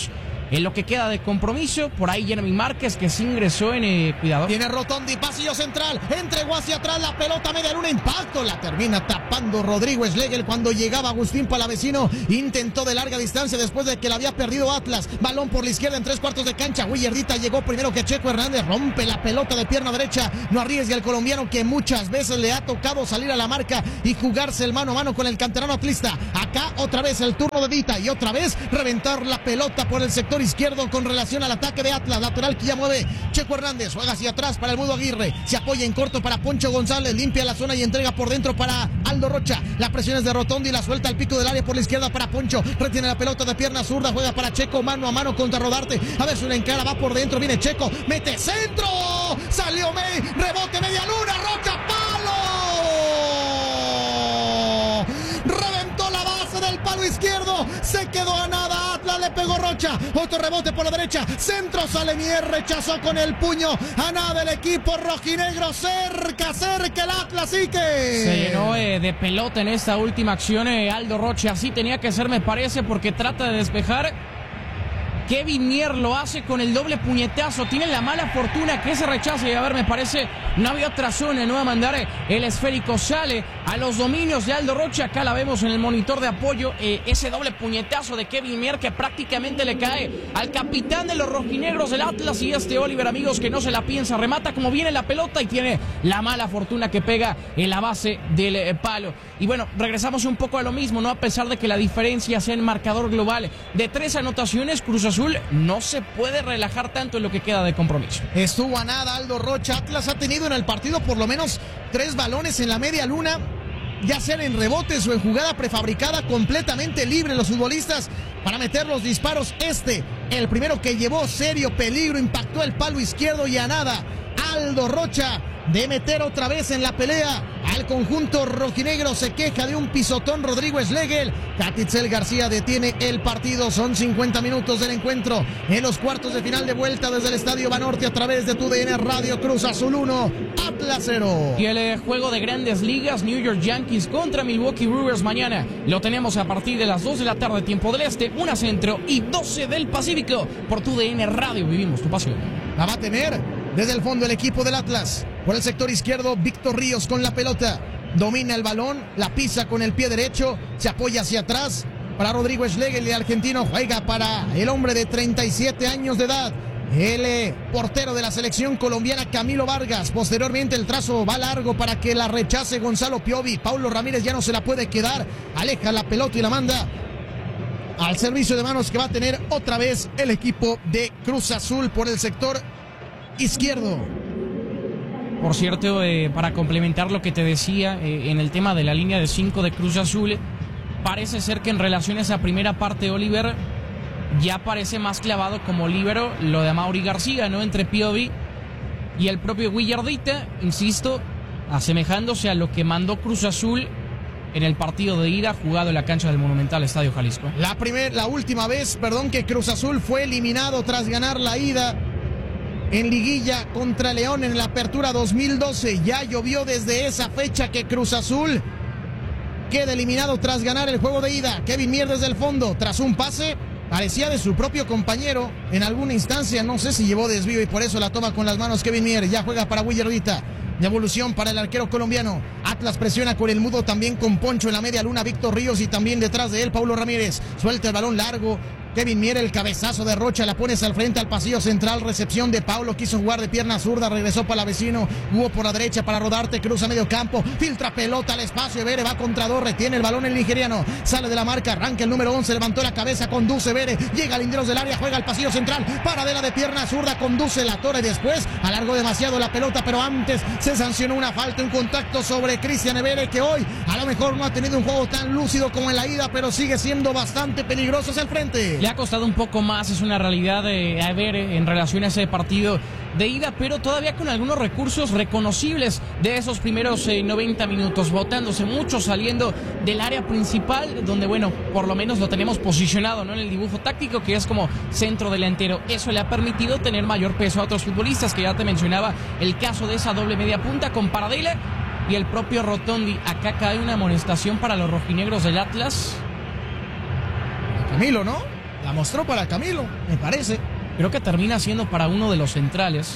en lo que queda de compromiso. Por ahí Jeremy Márquez, que se ingresó en eh, cuidado. Tiene Rotondi, pasillo central, entregó hacia atrás la pelota, media luna, impacto, la termina tapando Rodrigo Schlegel cuando llegaba Agustín Palavecino, intentó de larga distancia después de que la había perdido Atlas, balón por la izquierda en tres cuartos de cancha, Willardita llegó primero que Checo Hernández, rompe la pelota de pierna derecha, no arriesga el colombiano que muchas veces le ha tocado salir a la marca y jugarse el mano a mano con el canterano atlista. Acá otra vez el turno de Dita y otra vez reventar la pelota por el sector izquierdo con relación al ataque de Atlas, lateral que ya mueve Checo Hernández, juega hacia atrás para el Mudo Aguirre, se apoya en corto para Poncho González, limpia la zona y entrega por dentro para Aldo Rocha, la presión es de Rotondi, la suelta al pico del área por la izquierda para Poncho, retiene la pelota de pierna zurda, juega para Checo, mano a mano contra Rodarte, a ver si la encara, va por dentro, viene Checo, mete centro, salió May, rebote media luna, Rocha, palo, reventó la base del palo izquierdo, se quedó a nada, Atlas le pegó Rocha, otro rebote por la derecha, centro, sale Mier, rechazó con el puño, a nada el equipo rojinegro, cerca, cerca el Atlas, y que se llenó eh, de pelota en esta última acción eh, Aldo Rocha, así tenía que ser me parece, porque trata de despejar. Kevin Mier lo hace con el doble puñetazo, tiene la mala fortuna que ese rechazo, y a ver, me parece, no había otra zona, no va a mandar el esférico, sale a los dominios de Aldo Rocha, acá la vemos en el monitor de apoyo, eh, ese doble puñetazo de Kevin Mier que prácticamente le cae al capitán de los rojinegros del Atlas, y este Oliver, amigos, que no se la piensa, remata como viene la pelota y tiene la mala fortuna que pega en la base del eh, palo. Y bueno, regresamos un poco a lo mismo, ¿no? A pesar de que la diferencia sea en marcador global de tres anotaciones, Cruz Azul no se puede relajar tanto en lo que queda de compromiso. Estuvo a nada Aldo Rocha. Atlas ha tenido en el partido por lo menos tres balones en la media luna, ya sea en rebotes o en jugada prefabricada, completamente libre los futbolistas para meter los disparos. Este, el primero que llevó serio peligro, impactó el palo izquierdo, y a nada Aldo Rocha de meter otra vez en la pelea al conjunto rojinegro. Se queja de un pisotón Rodrigo Schlegel. Catitzel García detiene el partido. Son cincuenta minutos del encuentro en los cuartos de final de vuelta desde el Estadio Banorte a través de tu D N Radio. Cruz Azul uno, Atlas cero. Y el eh, juego de Grandes Ligas, New York Yankees contra Milwaukee Brewers mañana lo tenemos a partir de las dos de la tarde, tiempo del este, una centro y doce del Pacífico, por tu D N Radio. Vivimos tu pasión. La va a tener desde el fondo el equipo del Atlas. Por el sector izquierdo, Víctor Ríos con la pelota. Domina el balón, la pisa con el pie derecho, se apoya hacia atrás para Rodrigo Schlegel, el argentino juega para el hombre de treinta y siete años de edad, el eh, portero de la selección colombiana, Camilo Vargas. Posteriormente el trazo va largo para que la rechace Gonzalo Piovi. Paulo Ramírez ya no se la puede quedar, aleja la pelota y la manda al servicio de manos que va a tener otra vez el equipo de Cruz Azul por el sector izquierdo. Por cierto, eh, para complementar lo que te decía eh, en el tema de la línea de cinco de Cruz Azul, parece ser que en relación a esa primera parte, Oliver, ya parece más clavado como líbero lo de Amaury García, ¿no? Entre Piovi y el propio Willardita, insisto, asemejándose a lo que mandó Cruz Azul en el partido de ida jugado en la cancha del Monumental Estadio Jalisco. La, primer, la última vez, perdón, que Cruz Azul fue eliminado tras ganar la ida en liguilla contra León en la apertura dos mil doce. Ya llovió desde esa fecha que Cruz Azul queda eliminado tras ganar el juego de ida. Kevin Mier desde el fondo, tras un pase, parecía de su propio compañero en alguna instancia, no sé si llevó desvío y por eso la toma con las manos Kevin Mier. Ya juega para Willardita. Devolución para el arquero colombiano. Atlas presiona con el Mudo, también con Poncho en la media luna, Víctor Ríos, y también detrás de él Paulo Ramírez. Suelta el balón largo. Kevin Mier, el cabezazo de Rocha, la pones al frente al pasillo central, recepción de Paulo, quiso jugar de pierna zurda, regresó para Palavecino, hubo por la derecha para Rodarte, cruza medio campo, filtra pelota al espacio, Vere va contra dos, retiene el balón el nigeriano, sale de la marca, arranca el número once, levantó la cabeza, conduce Vere, llega al linderos del área, juega al pasillo central, paradela de pierna zurda, conduce la torre, después alargó demasiado la pelota, pero antes se sancionó una falta, un contacto sobre Cristian Vere, que hoy a lo mejor no ha tenido un juego tan lúcido como en la ida, pero sigue siendo bastante peligroso hacia el frente. Le ha costado un poco más, es una realidad de a ver en relación a ese partido de ida, pero todavía con algunos recursos reconocibles de esos primeros eh, noventa minutos, botándose mucho, saliendo del área principal, donde bueno, por lo menos lo tenemos posicionado, ¿no? En el dibujo táctico, que es como centro delantero. Eso le ha permitido tener mayor peso a otros futbolistas, que ya te mencionaba el caso de esa doble media punta con Paradela y el propio Rotondi. Acá cae una amonestación para los rojinegros del Atlas. Camilo, ¿no? La mostró para Camilo, me parece. Creo que termina siendo para uno de los centrales.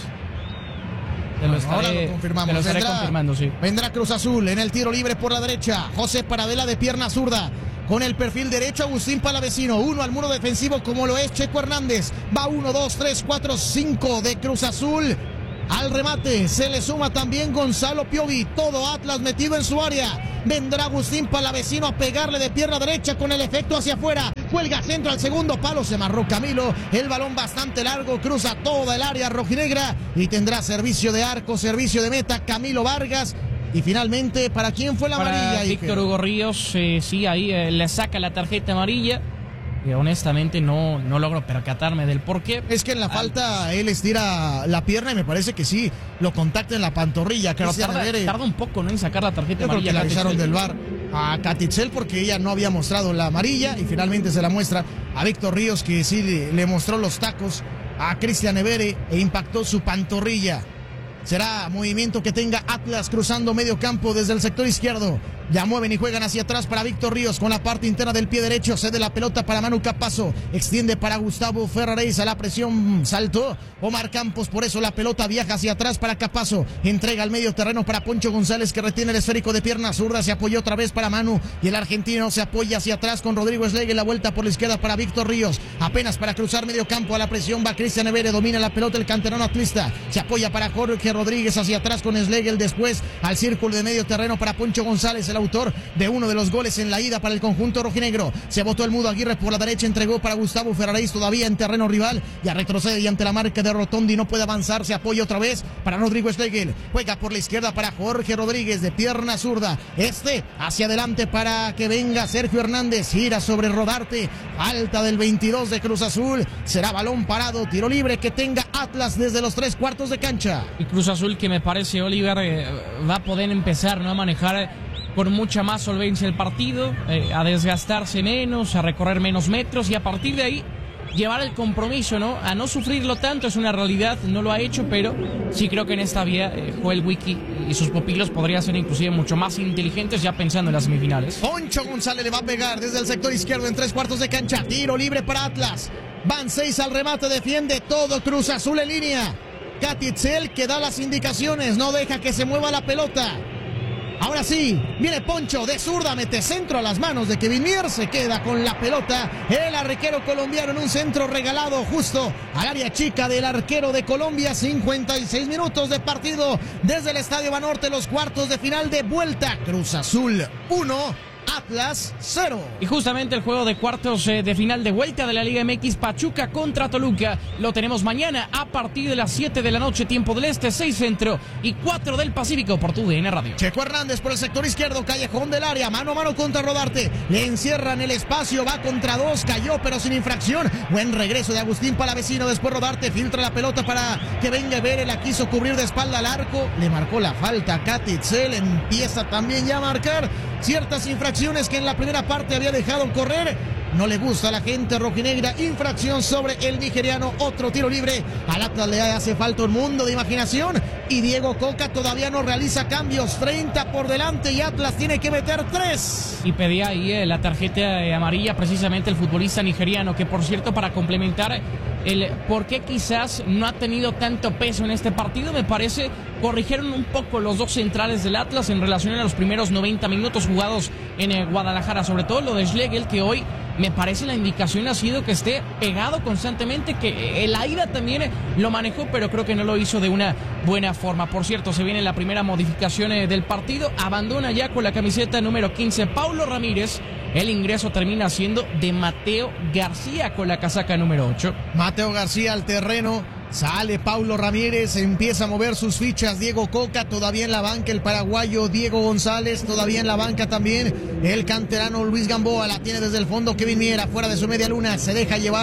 Te lo estaré, Ahora lo confirmamos. te lo estaré vendrá, confirmando, sí. Vendrá Cruz Azul en el tiro libre por la derecha. José Paradela de pierna zurda. Con el perfil derecho, Agustín Palavecino. Uno al muro defensivo como lo es Checo Hernández. Va uno, dos, tres, cuatro, cinco de Cruz Azul. Al remate se le suma también Gonzalo Piovi. Todo Atlas metido en su área. Vendrá Agustín Palavecino a pegarle de pierna derecha con el efecto hacia afuera. Cuelga centro al segundo palo. Se marró Camilo. El balón bastante largo. Cruza toda el área rojinegra. Y tendrá servicio de arco, servicio de meta. Camilo Vargas. Y finalmente, ¿para quién fue la Para amarilla? Víctor Hugo Ríos, eh, sí, ahí eh, le saca la tarjeta amarilla. Y honestamente no, no logro percatarme del por qué. Es que en la falta él estira la pierna y me parece que sí, lo contacta en la pantorrilla. Pero tarda, tarda un poco, ¿no?, en sacar la tarjeta Yo amarilla. Creo que le avisaron del V A R a Catitzel porque ella no había mostrado la amarilla y finalmente se la muestra a Víctor Ríos, que sí le, le mostró los tacos a Cristian Evere e impactó su pantorrilla. Será movimiento que tenga Atlas cruzando medio campo desde el sector izquierdo. Ya mueven y juegan hacia atrás para Víctor Ríos con la parte interna del pie derecho. Cede la pelota para Manu Capazo. Extiende para Gustavo Ferraréis. A la presión saltó Omar Campos. Por eso la pelota viaja hacia atrás para Capazo. Entrega al medio terreno para Poncho González, que retiene el esférico de pierna zurda. Se apoyó otra vez para Manu. Y el argentino se apoya hacia atrás con Rodrigo Schlegel. La vuelta por la izquierda para Víctor Ríos. Apenas para cruzar medio campo. A la presión va Cristian Evere. Domina la pelota el canterano atlista. Se apoya para Jorge Rodríguez hacia atrás con Schlegel. Después al círculo de medio terreno para Poncho González, el autor de uno de los goles en la ida para el conjunto rojinegro. Se botó el Mudo Aguirre por la derecha, entregó para Gustavo Ferraréis todavía en terreno rival. Ya retrocede y ante la marca de Rotondi no puede avanzar. Se apoya otra vez para Rodrigo Schlegel. Juega por la izquierda para Jorge Rodríguez de pierna zurda. Este hacia adelante para que venga Sergio Hernández. Gira sobre Rodarte. Falta del veintidós de Cruz Azul. Será balón parado. Tiro libre que tenga Atlas desde los tres cuartos de cancha. Y Cruz Azul, que me parece, Oliver, eh, va a poder empezar, ¿no?, a manejar con mucha más solvencia el partido, eh, a desgastarse menos, a recorrer menos metros y a partir de ahí llevar el compromiso, ¿no?, a no sufrirlo tanto. Es una realidad, no lo ha hecho, pero sí creo que en esta vía eh, Joel Wiki y sus pupilos podrían ser inclusive mucho más inteligentes ya pensando en las semifinales. Poncho González le va a pegar desde el sector izquierdo en tres cuartos de cancha. Tiro libre para Atlas. Van seis al remate, defiende todo Cruz Azul en línea. Catitzel que da las indicaciones, no deja que se mueva la pelota. Ahora sí, viene Poncho de zurda, mete centro a las manos de Kevin Mier, se queda con la pelota el arquero colombiano en un centro regalado justo al área chica del arquero de Colombia. Cincuenta y seis minutos de partido desde el Estadio Banorte, los cuartos de final de vuelta. Cruz Azul uno, Atlas cero. Y justamente el juego de cuartos eh, de final de vuelta de la Liga M X, Pachuca contra Toluca, lo tenemos mañana a partir de las siete de la noche, tiempo del Este, seis Centro y cuatro del Pacífico por tu D N Radio. Checo Hernández por el sector izquierdo, callejón del área, mano a mano contra Rodarte, le encierran el espacio, va contra dos, cayó pero sin infracción. Buen regreso de Agustín Palavecino, después Rodarte filtra la pelota para que venga Evere, la quiso cubrir de espalda al arco, le marcó la falta Catitzel, empieza también ya a marcar ciertas infracciones que en la primera parte había dejado correr. No le gusta a la gente rojinegra. Infracción sobre el nigeriano. Otro tiro libre. Al Atlas le hace falta un mundo de imaginación. Y Diego Coca todavía no realiza cambios. treinta por delante y Atlas tiene que meter tres. Y pedía ahí eh, la tarjeta eh, amarilla precisamente el futbolista nigeriano. Que por cierto, para complementar el por qué quizás no ha tenido tanto peso en este partido, me parece, corrigieron un poco los dos centrales del Atlas en relación a los primeros noventa minutos jugados en eh, Guadalajara. Sobre todo lo de Schlegel, que hoy me parece la indicación ha sido que esté pegado constantemente, que el Aida también lo manejó, pero creo que no lo hizo de una buena forma. Por cierto, se viene la primera modificación del partido, abandona ya con la camiseta número quince Paulo Ramírez. El ingreso termina siendo de Mateo García con la casaca número ocho. Mateo García al terreno. Sale Paulo Ramírez, empieza a mover sus fichas. Diego Coca todavía en la banca, el paraguayo Diego González todavía en la banca también. El canterano Luis Gamboa la tiene desde el fondo. Kevin Mier fuera de su media luna, se deja llevar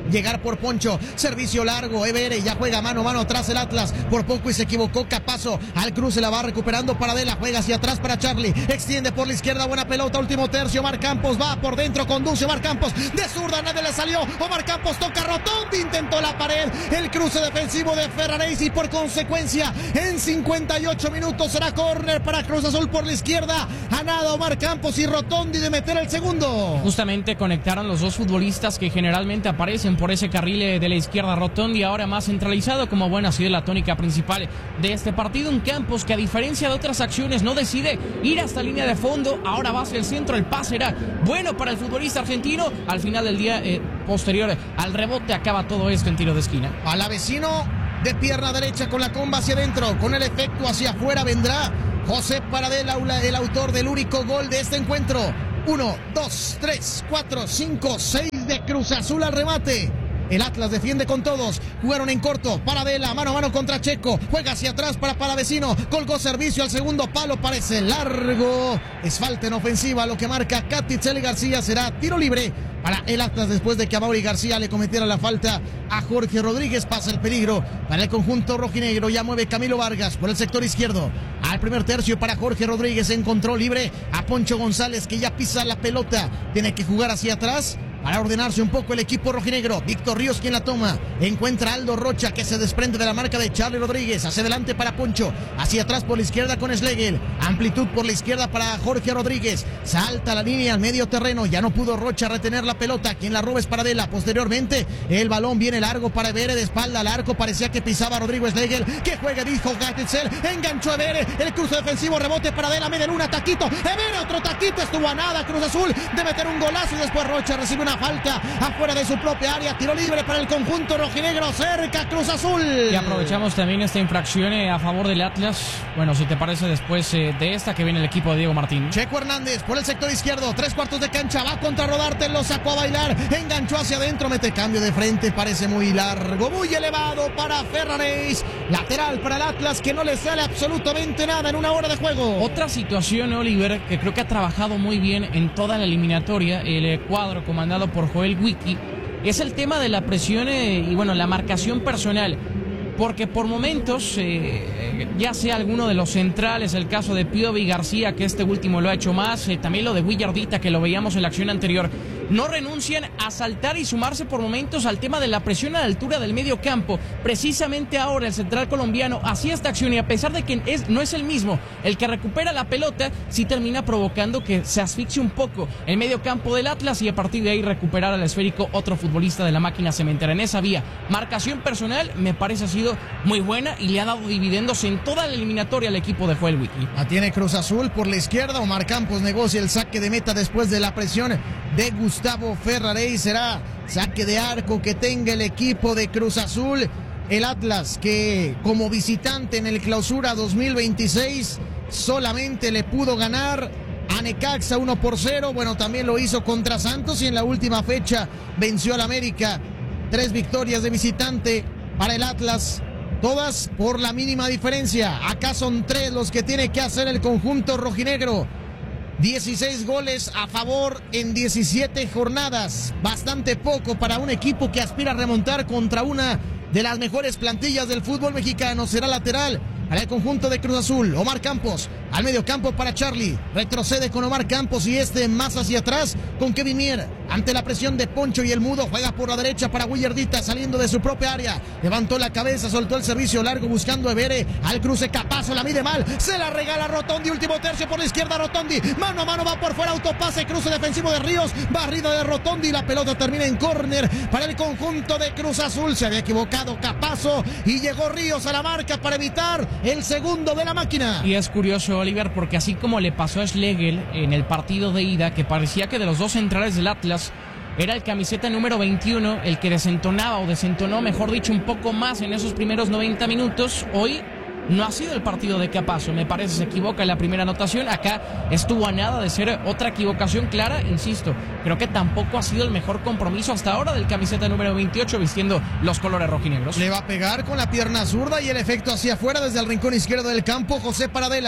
llegar por Poncho, servicio largo, Evere, ya juega mano a mano atrás el Atlas, por poco y se equivocó Capazo, al cruce la va recuperando Paradela, juega hacia atrás para Charlie, extiende por la izquierda, buena pelota, último tercio, Omar Campos va por dentro, conduce Omar Campos, de zurda, nadie le salió, Omar Campos toca Rotondi, intentó la pared, el cruce defensivo de Ferraréis y por consecuencia, en cincuenta y ocho minutos será córner para Cruz Azul por la izquierda, a nada Omar Campos y Rotondi de meter el segundo. Justamente conectaron los dos futbolistas que generalmente aparecen por ese carril de la izquierda, Rotondi ahora más centralizado, como buena ha sido la tónica principal de este partido, un Campos que a diferencia de otras acciones no decide ir hasta línea de fondo, ahora va hacia el centro, el pase era bueno para el futbolista argentino, al final del día eh, posterior al rebote acaba todo esto en tiro de esquina. Palavecino de pierna derecha con la comba hacia adentro, con el efecto hacia afuera vendrá José Paradela, el autor del único gol de este encuentro. Uno, dos, tres, cuatro, cinco, seis de Cruz Azul al remate. El Atlas defiende con todos, jugaron en corto, Paradela, mano a mano contra Checo, juega hacia atrás para Palavecino, colgó servicio al segundo palo, parece largo, es falta en ofensiva, lo que marca Catitzel García será tiro libre para el Atlas después de que a Mauri García le cometiera la falta a Jorge Rodríguez, pasa el peligro para el conjunto rojinegro, ya mueve Camilo Vargas por el sector izquierdo, al primer tercio para Jorge Rodríguez, encontró libre a Poncho González que ya pisa la pelota, tiene que jugar hacia atrás para ordenarse un poco el equipo rojinegro. Víctor Ríos quien la toma, encuentra a Aldo Rocha que se desprende de la marca de Charlie Rodríguez, hacia adelante para Poncho, hacia atrás por la izquierda con Schlegel, amplitud por la izquierda para Jorge Rodríguez, salta la línea al medio terreno, ya no pudo Rocha retener la pelota, quien la roba es Paradela, posteriormente el balón viene largo para Evere, de espalda al arco, parecía que pisaba Rodrigo Schlegel, que juega dijo Gatitzel, enganchó Evere, el cruce defensivo, rebote Paradela, media luna, taquito, Evere, otro taquito, estuvo a nada Cruz Azul de meter un golazo y después Rocha recibe una falta afuera de su propia área, tiro libre para el conjunto rojinegro, cerca Cruz Azul. Y aprovechamos también esta infracción eh, a favor del Atlas, bueno, si te parece después eh, de esta que viene el equipo de Diego Martín. Checo Hernández por el sector izquierdo, tres cuartos de cancha, va contra Rodarte, lo sacó a bailar, enganchó hacia adentro, mete cambio de frente, parece muy largo, muy elevado para Ferraréis, lateral para el Atlas que no le sale absolutamente nada en una hora de juego. Otra situación, Oliver, que creo que ha trabajado muy bien en toda la eliminatoria, el eh, cuadro comandado por Joel Wiki, es el tema de la presión eh, y bueno, la marcación personal, porque por momentos, eh, ya sea alguno de los centrales, el caso de Piovi García, que este último lo ha hecho más, eh, también lo de Willardita, que lo veíamos en la acción anterior, no renuncian a saltar y sumarse por momentos al tema de la presión a la altura del medio campo. Precisamente ahora el central colombiano hacía esta acción y a pesar de que es, no es el mismo el que recupera la pelota, sí termina provocando que se asfixie un poco el medio campo del Atlas y a partir de ahí recuperar al esférico otro futbolista de la máquina cementera. En esa vía, marcación personal me parece ha sido muy buena y le ha dado dividendos en toda la eliminatoria al equipo de Joel Wiki. La tiene Cruz Azul por la izquierda, Omar Campos negocia el saque de meta después de la presión de Gustavo Ferraréis, será saque de arco que tenga el equipo de Cruz Azul. El Atlas que como visitante en el Clausura dos mil veintiséis solamente le pudo ganar a Necaxa uno por cero, bueno también lo hizo contra Santos y en la última fecha venció al América. Tres victorias de visitante para el Atlas, todas por la mínima diferencia. Acá son tres los que tiene que hacer el conjunto rojinegro. dieciséis goles a favor en diecisiete jornadas. Bastante poco para un equipo que aspira a remontar contra una de las mejores plantillas del fútbol mexicano. Será lateral para el conjunto de Cruz Azul. Omar Campos al medio campo para Charlie. Retrocede con Omar Campos y este más hacia atrás con Kevin Mier. Ante la presión de Poncho y el Mudo, juega por la derecha para Willardita saliendo de su propia área. Levantó la cabeza, soltó el servicio largo buscando a Evere. Al cruce Capazo, la mide mal. Se la regala Rotondi, último tercio por la izquierda Rotondi. Mano a mano va por fuera, autopase, cruce defensivo de Ríos. Barrida de Rotondi, la pelota termina en córner para el conjunto de Cruz Azul. Se había equivocado Capazo y llegó Ríos a la marca para evitar el segundo de la máquina. Y es curioso, Oliver, porque así como le pasó a Schlegel en el partido de ida, que parecía que de los dos centrales del Atlas era el camiseta número veintiuno el que desentonaba o desentonó, mejor dicho, un poco más en esos primeros noventa minutos, hoy no ha sido el partido de Capazo, me parece, se equivoca en la primera anotación, acá estuvo a nada de ser otra equivocación clara, insisto, creo que tampoco ha sido el mejor compromiso hasta ahora del camiseta número veintiocho vistiendo los colores rojinegros. Le va a pegar con la pierna zurda y el efecto hacia afuera desde el rincón izquierdo del campo, José Paradela.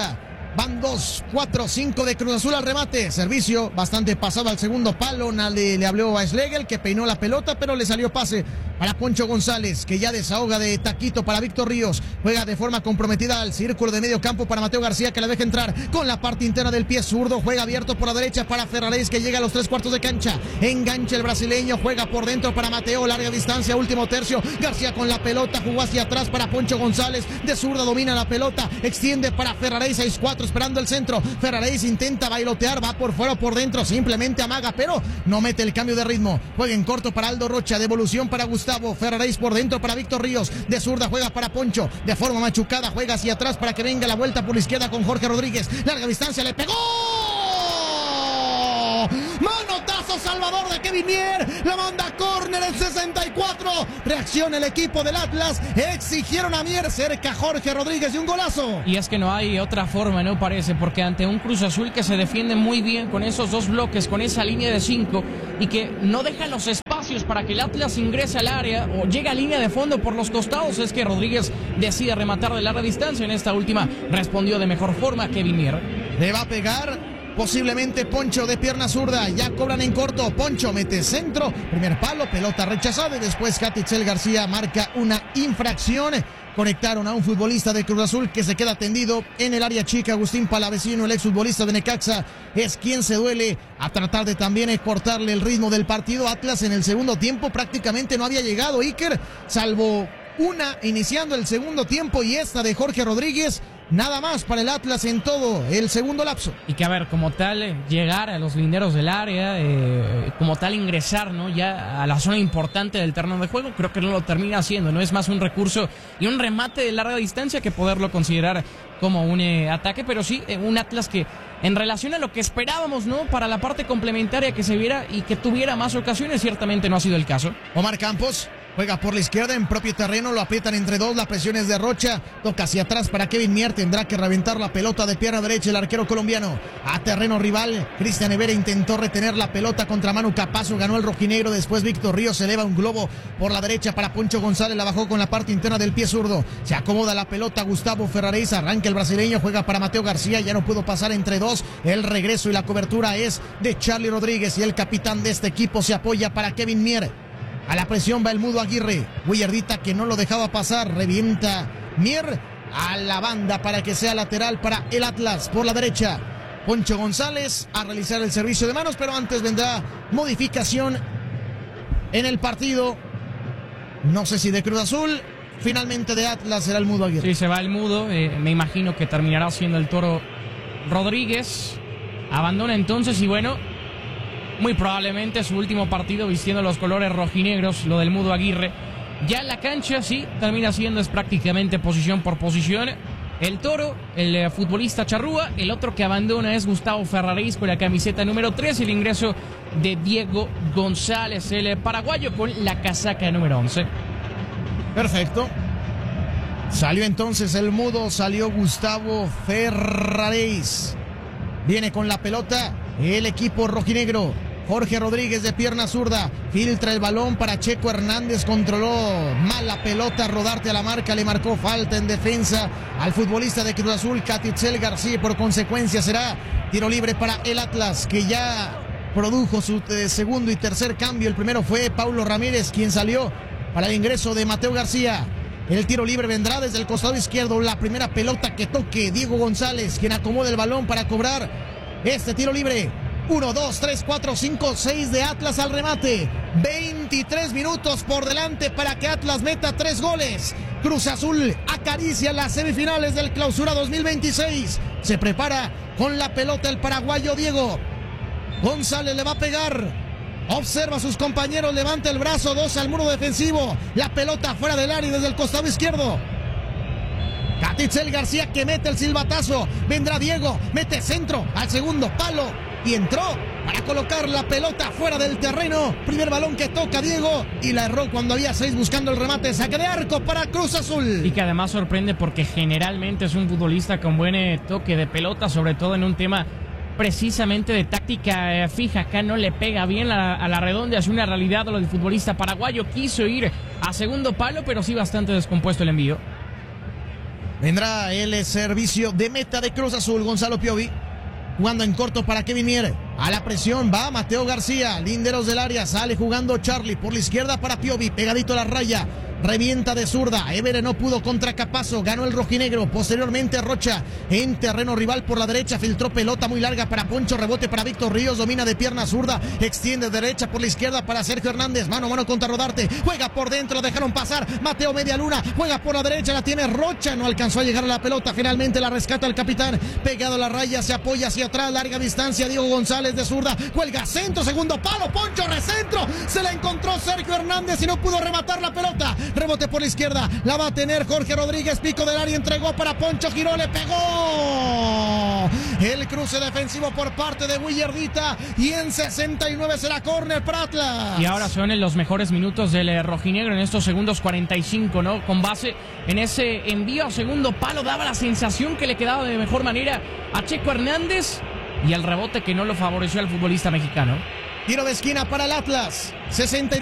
Van dos, cuatro, cinco de Cruz Azul al remate. Servicio bastante pasado al segundo palo. Nadie le habló a Schlegel, que peinó la pelota, pero le salió pase para Poncho González, que ya desahoga de taquito para Víctor Ríos. Juega de forma comprometida al círculo de medio campo para Mateo García, que la deja entrar con la parte interna del pie zurdo. Juega abierto por la derecha para Ferraréis, que llega a los tres cuartos de cancha. Engancha el brasileño, juega por dentro para Mateo, larga distancia, último tercio. García con la pelota, jugó hacia atrás para Poncho González. De zurda domina la pelota, extiende para Ferraréis, seis cuatro esperando el centro. Ferraréis intenta bailotear, va por fuera o por dentro, simplemente amaga, pero no mete el cambio de ritmo. Juega en corto para Aldo Rocha, devolución para Gustavo. Ferraréis por dentro para Víctor Ríos. De zurda juega para Poncho, de forma machucada, juega hacia atrás para que venga la vuelta por la izquierda con Jorge Rodríguez. Larga distancia, le pegó. Manotazo salvador de Kevin Mier, la manda a córner en sesenta y cuatro. Reacciona el equipo del Atlas, exigieron a Mier, cerca Jorge Rodríguez y un golazo. Y es que no hay otra forma, no parece, porque ante un Cruz Azul que se defiende muy bien con esos dos bloques, con esa línea de cinco, y que no deja los espacios para que el Atlas ingrese al área o llegue a línea de fondo por los costados, es que Rodríguez decide rematar de larga distancia. En esta última respondió de mejor forma Kevin Mier. Le va a pegar posiblemente Poncho de pierna zurda, ya cobran en corto. Poncho mete centro, primer palo, pelota rechazada, y después Catitzel García marca una infracción. Conectaron a un futbolista de Cruz Azul que se queda tendido en el área chica. Agustín Palavecino, el exfutbolista de Necaxa, es quien se duele a tratar de también cortarle el ritmo del partido. Atlas en el segundo tiempo prácticamente no había llegado, Iker, salvo una iniciando el segundo tiempo y esta de Jorge Rodríguez. Nada más para el Atlas en todo el segundo lapso. Y que a ver, como tal, llegar a los linderos del área, eh, como tal ingresar, ¿no? Ya a la zona importante del terreno de juego, creo que no lo termina haciendo, ¿no? Es más un recurso y un remate de larga distancia que poderlo considerar como un eh, ataque, pero sí, eh, un Atlas que en relación a lo que esperábamos, ¿no? Para la parte complementaria que se viera y que tuviera más ocasiones, ciertamente no ha sido el caso. Omar Campos juega por la izquierda en propio terreno, lo aprietan entre dos, la presión es de Rocha, toca hacia atrás para Kevin Mier, tendrá que reventar la pelota de pierna derecha el arquero colombiano. A terreno rival, Cristian Evera intentó retener la pelota contra Manu Capazo, ganó el rojinegro, después Víctor Ríos eleva un globo por la derecha para Poncho González, la bajó con la parte interna del pie zurdo, se acomoda la pelota Gustavo Ferraréis, arranca el brasileño, juega para Mateo García, ya no pudo pasar entre dos, el regreso y la cobertura es de Charlie Rodríguez y el capitán de este equipo se apoya para Kevin Mier. A la presión va el Mudo Aguirre. Willardita, que no lo dejaba pasar, revienta Mier a la banda para que sea lateral para el Atlas por la derecha. Poncho González a realizar el servicio de manos, pero antes vendrá modificación en el partido. No sé si de Cruz Azul, finalmente de Atlas será el Mudo Aguirre. Sí, se va el Mudo. Eh, me imagino que terminará siendo el Toro Rodríguez. Abandona entonces y bueno, muy probablemente su último partido vistiendo los colores rojinegros, lo del Mudo Aguirre. Ya en la cancha, sí, termina siendo es prácticamente posición por posición. El Toro, el eh, futbolista charrúa, el otro que abandona es Gustavo Ferraréis con la camiseta número tres, el ingreso de Diego González, el eh, paraguayo con la casaca número once. Perfecto. Salió entonces el Mudo, salió Gustavo Ferraréis. Viene con la pelota el equipo rojinegro. Jorge Rodríguez de pierna zurda, filtra el balón para Checo Hernández, controló mal la pelota, Rodarte a la marca, le marcó falta en defensa al futbolista de Cruz Azul, Catitzel García, por consecuencia será tiro libre para el Atlas, que ya produjo su eh, segundo y tercer cambio. El primero fue Paulo Ramírez, quien salió para el ingreso de Mateo García. El tiro libre vendrá desde el costado izquierdo, la primera pelota que toque Diego González, quien acomoda el balón para cobrar este tiro libre. uno, dos, tres, cuatro, cinco, seis de Atlas al remate. veintitrés minutos por delante para que Atlas meta tres goles. Cruz Azul acaricia las semifinales del Clausura dos mil veintiséis. Se prepara con la pelota el paraguayo Diego González, le va a pegar. Observa a sus compañeros, levanta el brazo, dos al muro defensivo. La pelota fuera del área desde el costado izquierdo. Catitzel García que mete el silbatazo. Vendrá Diego, mete centro al segundo palo y entró para colocar la pelota fuera del terreno. Primer balón que toca Diego y la erró cuando había seis buscando el remate. Saque de arco para Cruz Azul. Y que además sorprende porque generalmente es un futbolista con buen eh, toque de pelota, sobre todo en un tema precisamente de táctica eh, fija. Acá no le pega bien a, a la redonda, es una realidad lo del futbolista paraguayo. Quiso ir a segundo palo, pero sí bastante descompuesto el envío. Vendrá el servicio de meta de Cruz Azul. Gonzalo Piovi jugando en corto para Kevin Mier. A la presión va Mateo García. Linderos del área. Sale jugando Charlie por la izquierda para Piovi. Pegadito a la raya. Revienta de zurda. Évere no pudo contra Capazo. Ganó el rojinegro. Posteriormente Rocha en terreno rival por la derecha. Filtró pelota muy larga para Poncho. Rebote para Víctor Ríos. Domina de pierna zurda. Extiende derecha por la izquierda para Sergio Hernández. Mano a mano contra Rodarte. Juega por dentro. Lo dejaron pasar. Mateo Media Luna. Juega por la derecha. La tiene Rocha. No alcanzó a llegar a la pelota. Finalmente la rescata el capitán. Pegado a la raya. Se apoya hacia atrás. Larga distancia. Diego González de zurda. Cuelga centro. Segundo palo. Poncho recentro. Se la encontró Sergio Hernández y no pudo rematar la pelota. Rebote por la izquierda, la va a tener Jorge Rodríguez, pico del área, entregó para Poncho, giró, le pegó. El cruce defensivo por parte de Willardita y en sesenta y nueve será córner para Atlas. Y ahora son en los mejores minutos del rojinegro en estos segundos cuarenta y cinco, ¿no? Con base en ese envío a segundo palo, daba la sensación que le quedaba de mejor manera a Checo Hernández y el rebote que no lo favoreció al futbolista mexicano. Tiro de esquina para el Atlas, sesenta y nueve